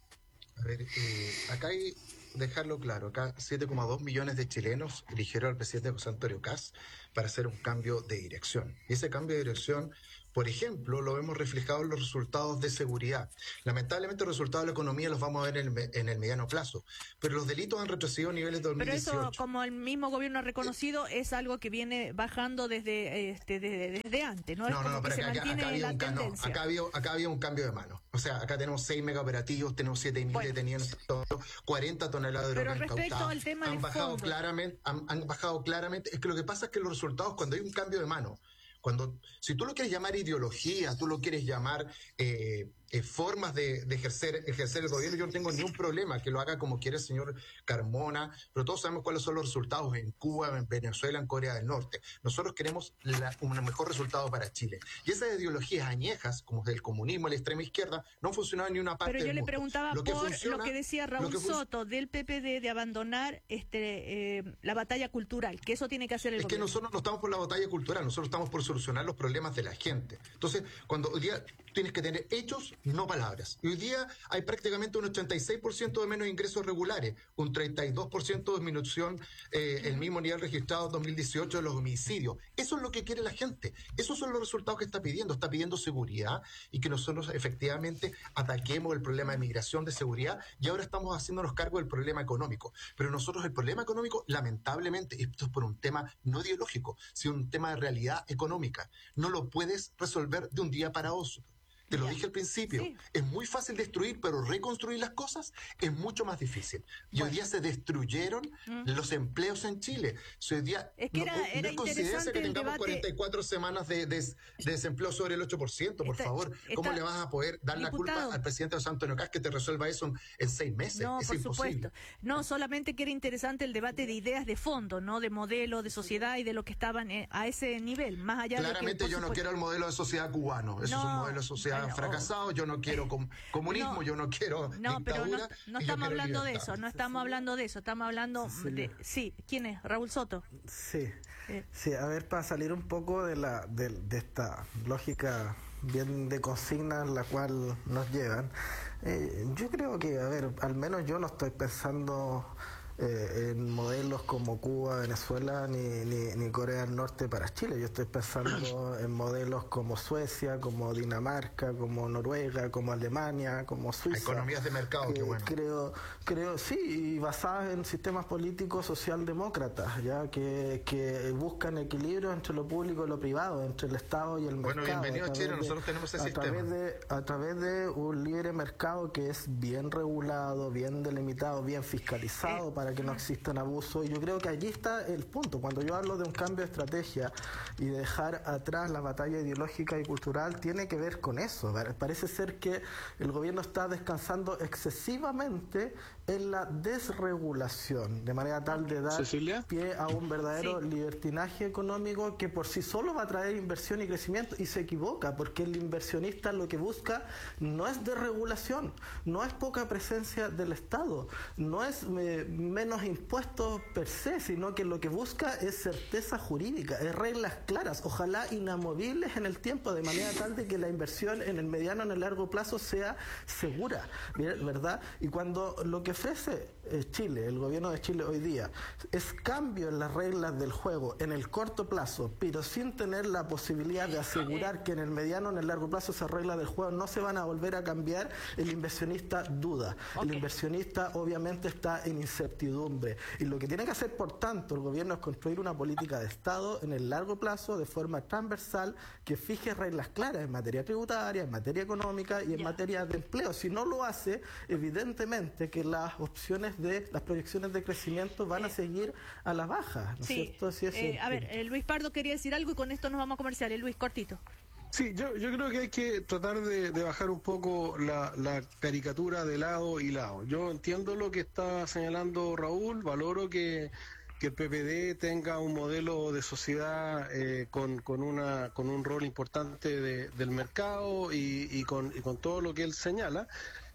A ver, eh, acá hay, dejarlo claro, acá siete coma dos millones de chilenos eligieron al presidente José Antonio Kast para hacer un cambio de dirección. Y ese cambio de dirección, por ejemplo, lo vemos reflejado en los resultados de seguridad. Lamentablemente los resultados de la economía los vamos a ver en el, en el mediano plazo, pero los delitos han retrocedido a niveles de dos mil dieciocho.
Pero eso, como el mismo gobierno ha reconocido, eh, es algo que viene bajando desde este desde, desde antes, ¿no?
No,
es
no,
como
no,
que
pero
se
acá,
mantiene
acá, había
la
un, ca- no,
tendencia.
acá, había, acá había un cambio de mano. O sea, acá tenemos seis megaoperativos, tenemos siete mil
Bueno.
detenidos, cuarenta toneladas de droga
Pero respecto
incautadas.
al tema
han
de
bajado
fondo.
claramente, han, han bajado claramente. Es que lo que pasa es que los resultados, cuando hay un cambio de mano, cuando, si tú lo quieres llamar ideología, tú lo quieres llamar eh, eh, formas de, de ejercer, ejercer el gobierno, yo no tengo ningún problema que lo haga como quiere el señor Carmona, pero todos sabemos cuáles son los resultados en Cuba, en Venezuela, en Corea del Norte. Nosotros queremos la, un mejor resultado para Chile. Y esas ideologías añejas, como el comunismo, la extrema izquierda, no han funcionado en ninguna parte
Pero yo
del
le
mundo.
preguntaba
Lo que
por
funciona-
lo que decía
lo
Raúl
que fun-
Soto del P P D de abandonar este eh, la batalla cultural, que eso tiene que hacer el
Es que
gobierno.
nosotros no estamos por la batalla cultural, nosotros estamos por solucionar los problemas de la gente. Entonces, cuando hoy día tienes que tener hechos, no palabras. Y hoy día hay prácticamente un ochenta y seis por ciento de menos ingresos regulares, un treinta y dos por ciento de disminución, eh, el mismo nivel registrado en dos mil dieciocho de los homicidios. Eso es lo que quiere la gente. Esos son los resultados que está pidiendo. Está pidiendo seguridad y que nosotros efectivamente ataquemos el problema de migración, de seguridad, y ahora estamos haciéndonos cargo del problema económico. Pero nosotros el problema económico, lamentablemente, esto es por un tema no ideológico, sino un tema de realidad económica. No lo puedes resolver de un día para otro. Te lo dije al principio,
Sí.
es muy fácil destruir, pero reconstruir las cosas es mucho más difícil. Y hoy día se destruyeron
Mm.
los empleos en Chile. Si hoy día
Es que
no,
era-
no
era
es coincidencia
interesante
que
el
tengamos
debate.
cuarenta y cuatro semanas de, de- de desempleo sobre el ocho por ciento, por
Está-
favor. ¿Cómo
está-
le vas a poder dar la
Diputado.
culpa al presidente José Antonio Kast que te resuelva eso en, en seis meses?
No,
es
por
imposible.
supuesto. No, solamente que era interesante el debate de ideas de fondo, ¿no? De modelo, de sociedad y de lo que estaban eh, a ese nivel, más allá de
Claramente
que, por
yo no
supuesto-
quiero el modelo de sociedad cubano. Eso es un
No,
modelo de sociedad
bueno,
fracasado. Yo no quiero com- comunismo,
No.
yo no quiero
No, pero no,
dictadura.
no
y yo
estamos
quiero
hablando de
libertad.
eso, no estamos hablando de eso, estamos hablando de... Sí, ¿quién es? Raúl Soto.
Sí,
Eh.
sí, a ver, para salir un poco de la de, de esta lógica bien de consigna en la cual nos llevan, eh, yo creo que, a ver, al menos yo no estoy pensando eh, en modelos como Cuba, Venezuela ni, ni, ni Corea del Norte para Chile. Yo estoy pensando en modelos como Suecia, como Dinamarca, como Noruega, como Alemania, como Suiza.
Economías de mercado,
que
qué bueno.
Creo, creo, sí, y basadas en sistemas políticos socialdemócratas, ya que, que buscan equilibrio entre lo público y lo privado, entre el Estado y el
Bueno,
mercado.
bienvenido a
través
Chile,
de-
nosotros tenemos ese
a
sistema.
Través de, a través de un libre mercado que es bien regulado, bien delimitado, bien fiscalizado para que no existan abusos. Y yo creo que allí está el punto. Cuando yo hablo de un cambio de estrategia y de dejar atrás la batalla ideológica y cultural, tiene que ver con eso. Parece ser que el gobierno está descansando excesivamente en la desregulación, de manera tal de dar
Cecilia.
pie a un verdadero libertinaje económico que por sí solo va a traer inversión y crecimiento, y se equivoca, porque el inversionista lo que busca no es desregulación, no es poca presencia del Estado, no es eh, menos impuestos per se, sino que lo que busca es certeza jurídica, es reglas claras, ojalá inamovibles en el tiempo, de manera tal de que la inversión en el mediano, en el largo plazo sea segura, ¿verdad? Y cuando lo que ofrece eh, Chile, el gobierno de Chile hoy día, es cambio en las reglas del juego en el corto plazo, pero sin tener la posibilidad de asegurar que en el mediano, en el largo plazo esas reglas del juego no se van a volver a cambiar, el inversionista duda. El inversionista obviamente está en incertidumbre. Y lo que tiene que hacer, por tanto, el gobierno es construir una política de Estado en el largo plazo, de forma transversal, que fije reglas claras en materia tributaria, en materia económica y en materia de empleo. Si no lo hace, evidentemente que las opciones de, las proyecciones de crecimiento van a seguir a la baja, ¿no es
Sí.
cierto? Sí, ese
Eh,
es el
a ver,
punto.
eh, Luis Pardo quería decir algo y con esto nos vamos a comerciales. Luis, cortito.
Sí, yo, yo creo que hay que tratar de, de bajar un poco la, la caricatura de lado y lado. Yo entiendo lo que está señalando Raúl, valoro que, que el P P D tenga un modelo de sociedad eh, con, con, una, con un rol importante de- del mercado y, y, con, y con todo lo que él señala.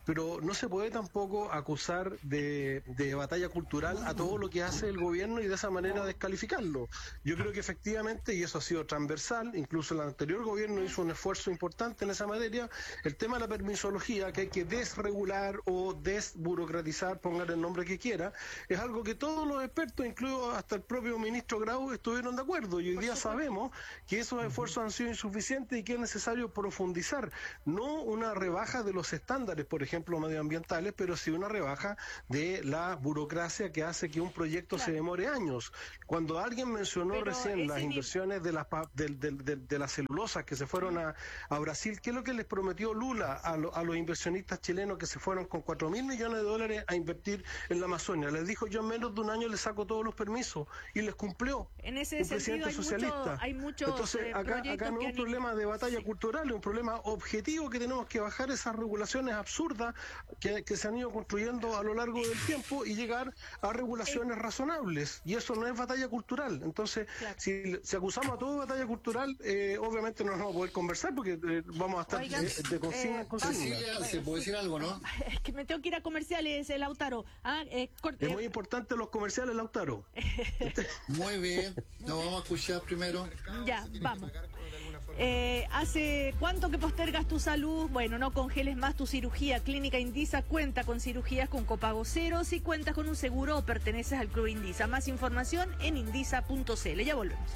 pero no se puede tampoco acusar de, de batalla cultural a todo lo que hace el gobierno y de esa manera descalificarlo. Yo creo que efectivamente, y eso ha sido transversal, incluso el anterior gobierno hizo un esfuerzo importante en esa materia, el tema de la permisología, que hay que desregular o desburocratizar, pongan el nombre que quiera, es algo que todos los expertos, incluido hasta el propio ministro Grau, estuvieron de acuerdo, y hoy día sabemos que esos esfuerzos han sido insuficientes y que es necesario profundizar, no una rebaja de los estándares, por ejemplo, medioambientales, pero sí una rebaja de la burocracia que hace que un proyecto claro. se demore años. Cuando alguien mencionó pero recién las inversiones de las de, de, de, de las celulosas que se fueron a, a Brasil, ¿qué es lo que les prometió Lula a, lo, a los inversionistas chilenos que se fueron con cuatro mil millones de dólares a invertir en la Amazonia? Les dijo, yo en menos de un año les saco todos los permisos, y les cumplió.
En ese
un presidente
hay
socialista.
Mucho, hay muchos,
Entonces,
eh,
acá, acá no es un problema de batalla sí. cultural, es un problema objetivo que tenemos que bajar esas regulaciones absurdas que, que se han ido construyendo a lo largo del tiempo y llegar a regulaciones eh. razonables. Y eso no es batalla cultural. Entonces, claro. si, si acusamos a todo de batalla cultural, eh, obviamente no nos vamos a poder conversar porque eh, vamos a estar Oigan, de, de consigna en consigna.
¿Se puede decir algo, no?
Es que me tengo que ir a comerciales, Lautaro. Ah, eh,
es muy importante los comerciales, Lautaro.
Muy bien. Nos vamos a escuchar primero.
Ya, vamos. Eh, ¿Hace cuánto que postergas tu salud? Bueno, no congeles más tu cirugía. Clínica Indisa cuenta con cirugías con copago cero. Si cuentas con un seguro o perteneces al Club Indisa. Más información en indisa punto c l. Ya volvemos.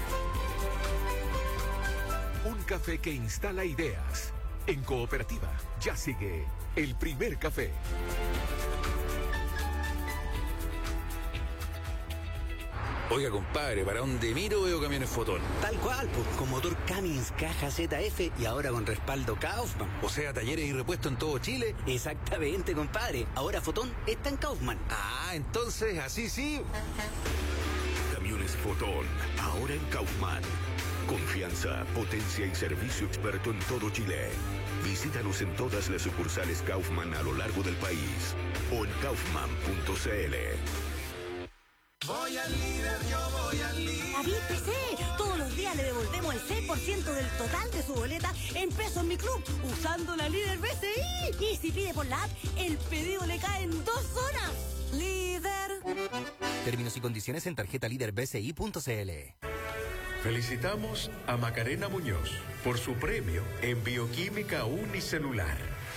Un café que instala ideas. En Cooperativa ya sigue El Primer Café.
Oiga, compadre, ¿para dónde miro veo camiones Fotón?
Tal cual, pues, con motor Cummins, caja Z F y ahora con respaldo Kaufman.
O sea, talleres y repuestos en todo Chile.
Exactamente, compadre. Ahora Fotón está en Kaufman.
Ah, entonces, así sí.
Camiones Fotón, ahora en Kaufman. Confianza, potencia y servicio experto en todo Chile. Visítanos en todas las sucursales Kaufman a lo largo del país o en kaufman punto c l.
Voy al líder, yo voy al líder.
Avíspese, todos los días le devolvemos el seis por ciento del total de su boleta en pesos Mi Club, usando la líder B C I. Y si pide por la app, el pedido le cae en dos horas. Líder.
Términos y condiciones en tarjeta líder b c i punto c l.
Felicitamos a Macarena Muñoz por su premio en Bioquímica Unicelular.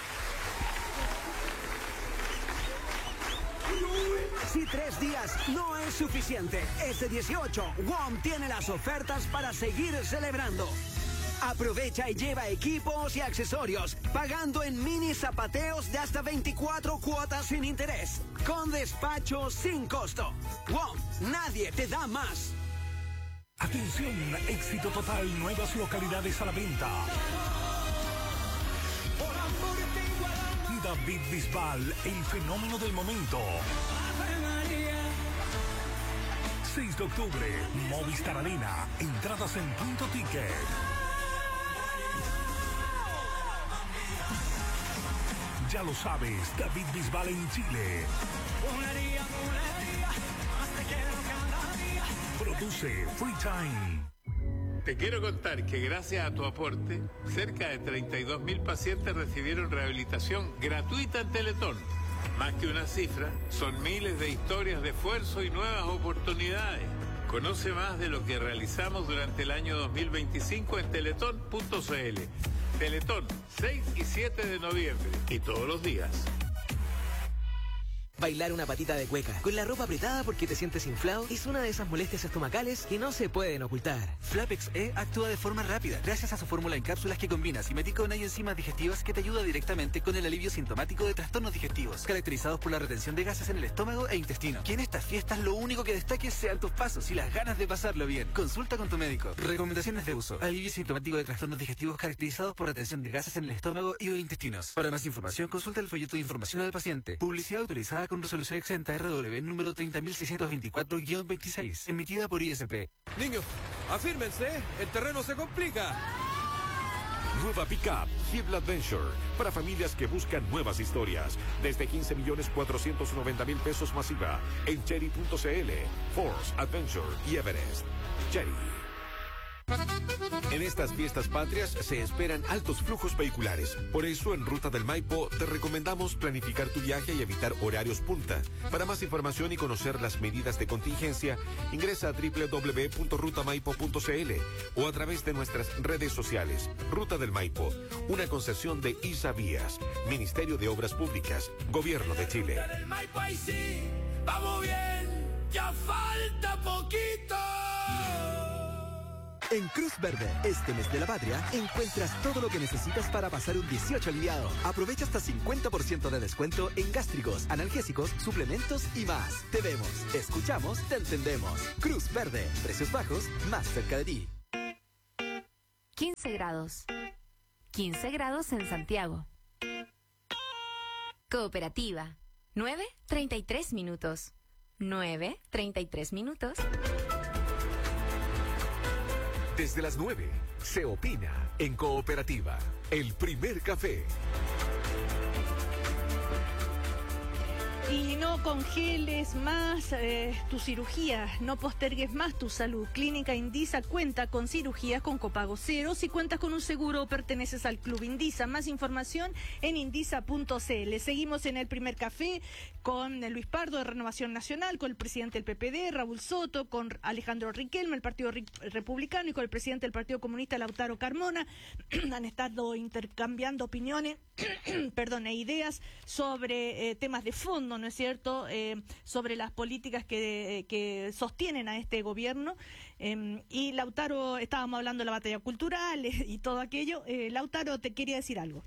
Si tres días no es suficiente, este dieciocho, W O M tiene las ofertas para seguir celebrando. Aprovecha y lleva equipos y accesorios, pagando en mini zapateos de hasta veinticuatro cuotas sin interés, con despacho sin costo. W O M, nadie te da más.
Atención, éxito total, nuevas localidades a la venta. Y David Bisbal, el fenómeno del momento. seis de octubre, Movistar Arena, entradas en Punto Ticket. Ya lo sabes, David Bisbal en Chile. Produce Free Time.
Te quiero contar que gracias a tu aporte, cerca de treinta y dos mil pacientes recibieron rehabilitación gratuita en Teletón. Más que una cifra, son miles de historias de esfuerzo y nuevas oportunidades. Conoce más de lo que realizamos durante el año dos mil veinticinco en teletón punto c l. Teletón, seis y siete de noviembre. Y todos los días.
Bailar una patita de cueca con la ropa apretada porque te sientes inflado es una de esas molestias estomacales que no se pueden ocultar. Flapex E actúa de forma rápida gracias a su fórmula en cápsulas que combina simeticona y enzimas digestivas que te ayuda directamente con el alivio sintomático de trastornos digestivos, caracterizados por la retención de gases en el estómago e intestino. Que en estas fiestas lo único que destaque sean tus pasos y las ganas de pasarlo bien. Consulta con tu médico. Recomendaciones de uso. Alivio sintomático de trastornos digestivos caracterizados por retención de gases en el estómago y o intestinos. Para más información, consulta el folleto de información al paciente. Publicidad autorizada con resolución exenta R W número treinta mil seiscientos veinticuatro guión veintiséis, emitida por I S P.
Niños, afírmense, el terreno se complica.
Nueva Pickup Jeep Adventure para familias que buscan nuevas historias. Desde quince millones cuatrocientos noventa mil pesos masiva en cherry punto c l. Force, Adventure y Everest. Cherry. En estas fiestas patrias se esperan altos flujos vehiculares. Por eso, en Ruta del Maipo, te recomendamos planificar tu viaje y evitar horarios punta. Para más información y conocer las medidas de contingencia, ingresa a doble u doble u doble u punto ruta maipo punto c l o a través de nuestras redes sociales. Ruta del Maipo, una concesión de Isavías, Ministerio de Obras Públicas, Gobierno de Chile.
Ruta del Maipo, ahí sí, vamos bien, ya falta poquito.
En Cruz Verde, este mes de la patria, encuentras todo lo que necesitas para pasar un dieciocho aliviado. Aprovecha hasta cincuenta por ciento de descuento en gástricos, analgésicos, suplementos y más. Te vemos, escuchamos, te entendemos. Cruz Verde, precios bajos, más cerca de ti.
quince grados. quince grados en Santiago. Cooperativa. nueve treinta y tres minutos. nueve treinta y tres minutos.
Desde las nueve se opina en Cooperativa, el primer café.
Y no congeles más eh, tu cirugía, no postergues más tu salud. Clínica Indisa cuenta con cirugías con copago cero. Si cuentas con un seguro o perteneces al Club Indisa. Más información en indisa punto c l. Seguimos en el primer café con Luis Pardo de Renovación Nacional, con el presidente del P P D, Raúl Soto, con Alejandro Riquelme, el Partido Republicano, y con el presidente del Partido Comunista, Lautaro Carmona. Han estado intercambiando opiniones perdón, e ideas sobre eh, temas de fondo, ¿no es cierto?, eh, sobre las políticas que, que sostienen a este gobierno. Eh, y Lautaro, estábamos hablando de la batalla cultural eh, y todo aquello. Eh, Lautaro, te quería decir algo.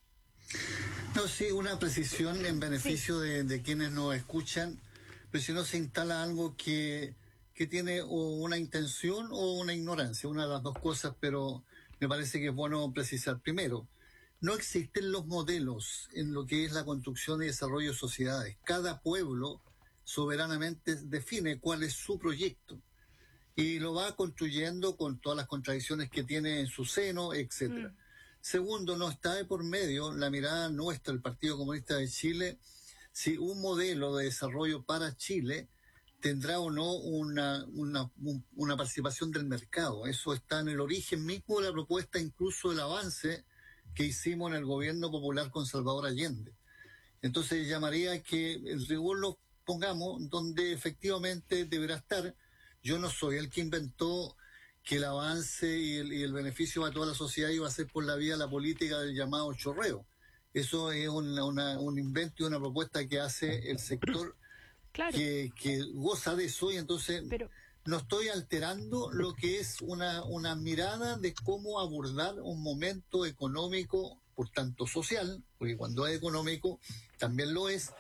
No, sí, una precisión en beneficio sí. de, de quienes nos escuchan, pero si no se instala algo que, que tiene o una intención o una ignorancia, una de las dos cosas, pero me parece que es bueno precisar. Primero, no existen los modelos en lo que es la construcción y desarrollo de sociedades. Cada pueblo soberanamente define cuál es su proyecto y lo va construyendo con todas las contradicciones que tiene en su seno, etcétera. Mm. Segundo, no está de por medio la mirada nuestra, el Partido Comunista de Chile, si un modelo de desarrollo para Chile tendrá o no una, una, una participación del mercado. Eso está en el origen mismo de la propuesta, incluso del avance que hicimos en el gobierno popular con Salvador Allende. Entonces llamaría que el rigor lo pongamos donde efectivamente deberá estar. Yo no soy el que inventó que el avance y el, y el beneficio a toda la sociedad iba a ser por la vía de la política del llamado chorreo. Eso es una, una, un invento y una propuesta que hace el sector claro. que, que goza de eso, y entonces Pero... no estoy alterando lo que es una, una mirada de cómo abordar un momento económico, por tanto social, porque cuando es económico también lo es,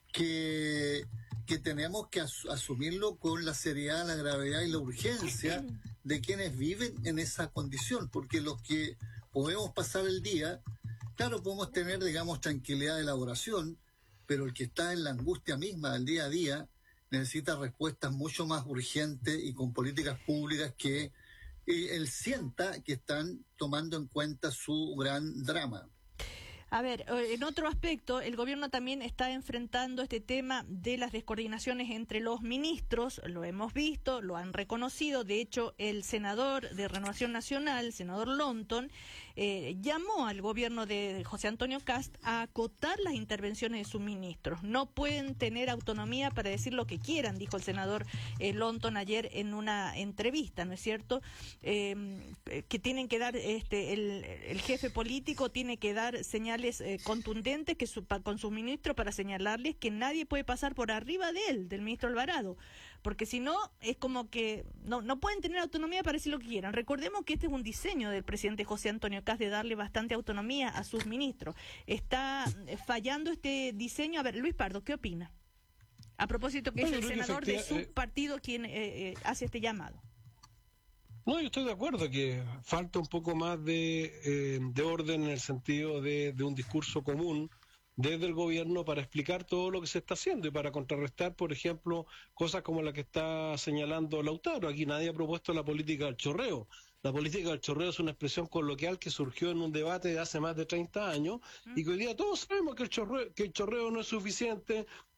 que, que tenemos que as, asumirlo con la seriedad, la gravedad y la urgencia de quienes viven en esa condición, porque los que podemos pasar el día, claro, podemos tener, digamos, tranquilidad de elaboración, pero el que está en la angustia misma del día a día necesita respuestas mucho más urgentes y con políticas públicas que eh, él sienta que están tomando en cuenta su gran drama.
A ver, en otro aspecto, el gobierno también está enfrentando este tema de las descoordinaciones entre los ministros. Lo hemos visto, lo han reconocido. De hecho, el senador de Renovación Nacional, el senador Lonton, eh, llamó al gobierno de José Antonio Kast a acotar las intervenciones de sus ministros. No pueden tener autonomía para decir lo que quieran, dijo el senador eh, Lonton ayer en una entrevista, ¿no es cierto? Eh, que tienen que dar, este, el, el jefe político tiene que dar señales Eh, contundentes que su, pa, con su ministro para señalarles que nadie puede pasar por arriba de él, del ministro Alvarado, porque si no es como que no, no pueden tener autonomía para decir lo que quieran. Recordemos que este es un diseño del presidente José Antonio Kast de darle bastante autonomía a sus ministros. ¿Está fallando este diseño? A ver, Luis Pardo, ¿qué opina? A propósito que bueno, es el senador de su eh, partido quien eh, eh, hace este llamado.
No, yo estoy de acuerdo que falta un poco más de, eh, de orden en el sentido de, de un discurso común desde el gobierno para explicar todo lo que se está haciendo y para contrarrestar, por ejemplo, cosas como la que está señalando Lautaro. Aquí nadie ha propuesto la política del chorreo. La política del chorreo es una expresión coloquial que surgió en un debate de hace más de treinta años y que hoy día todos sabemos que el chorreo, que el chorreo no es suficiente,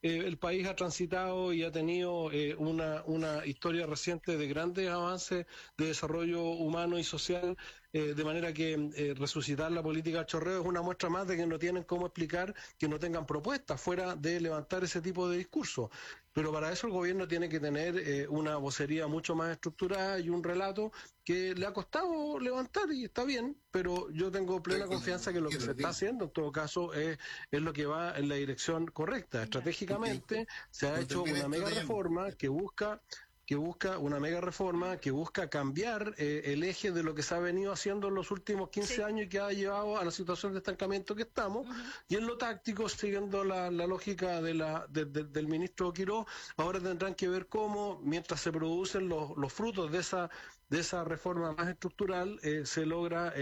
eh, el país ha transitado y ha tenido eh, una, una historia reciente de grandes avances de desarrollo humano y social, eh, de manera que eh, resucitar la política del chorreo es una muestra más de que no tienen cómo explicar que no tengan propuestas fuera de levantar ese tipo de discurso. Pero para eso el gobierno tiene que tener eh, una vocería mucho más estructurada y un relato que le ha costado levantar, y está bien, pero yo tengo plena confianza que lo que se está haciendo en todo caso es, es lo que va en la dirección correcta. Estratégicamente se ha hecho una mega reforma que busca que busca una mega reforma, que busca cambiar eh, el eje de lo que se ha venido haciendo en los últimos quince sí. años y que ha llevado a la situación de estancamiento que estamos. Uh-huh. Y en lo táctico, siguiendo la, la lógica de la, de, de, del ministro Quirós, ahora tendrán que ver cómo, mientras se producen los, los frutos de esa, de esa reforma más estructural, eh, se logra... Eh,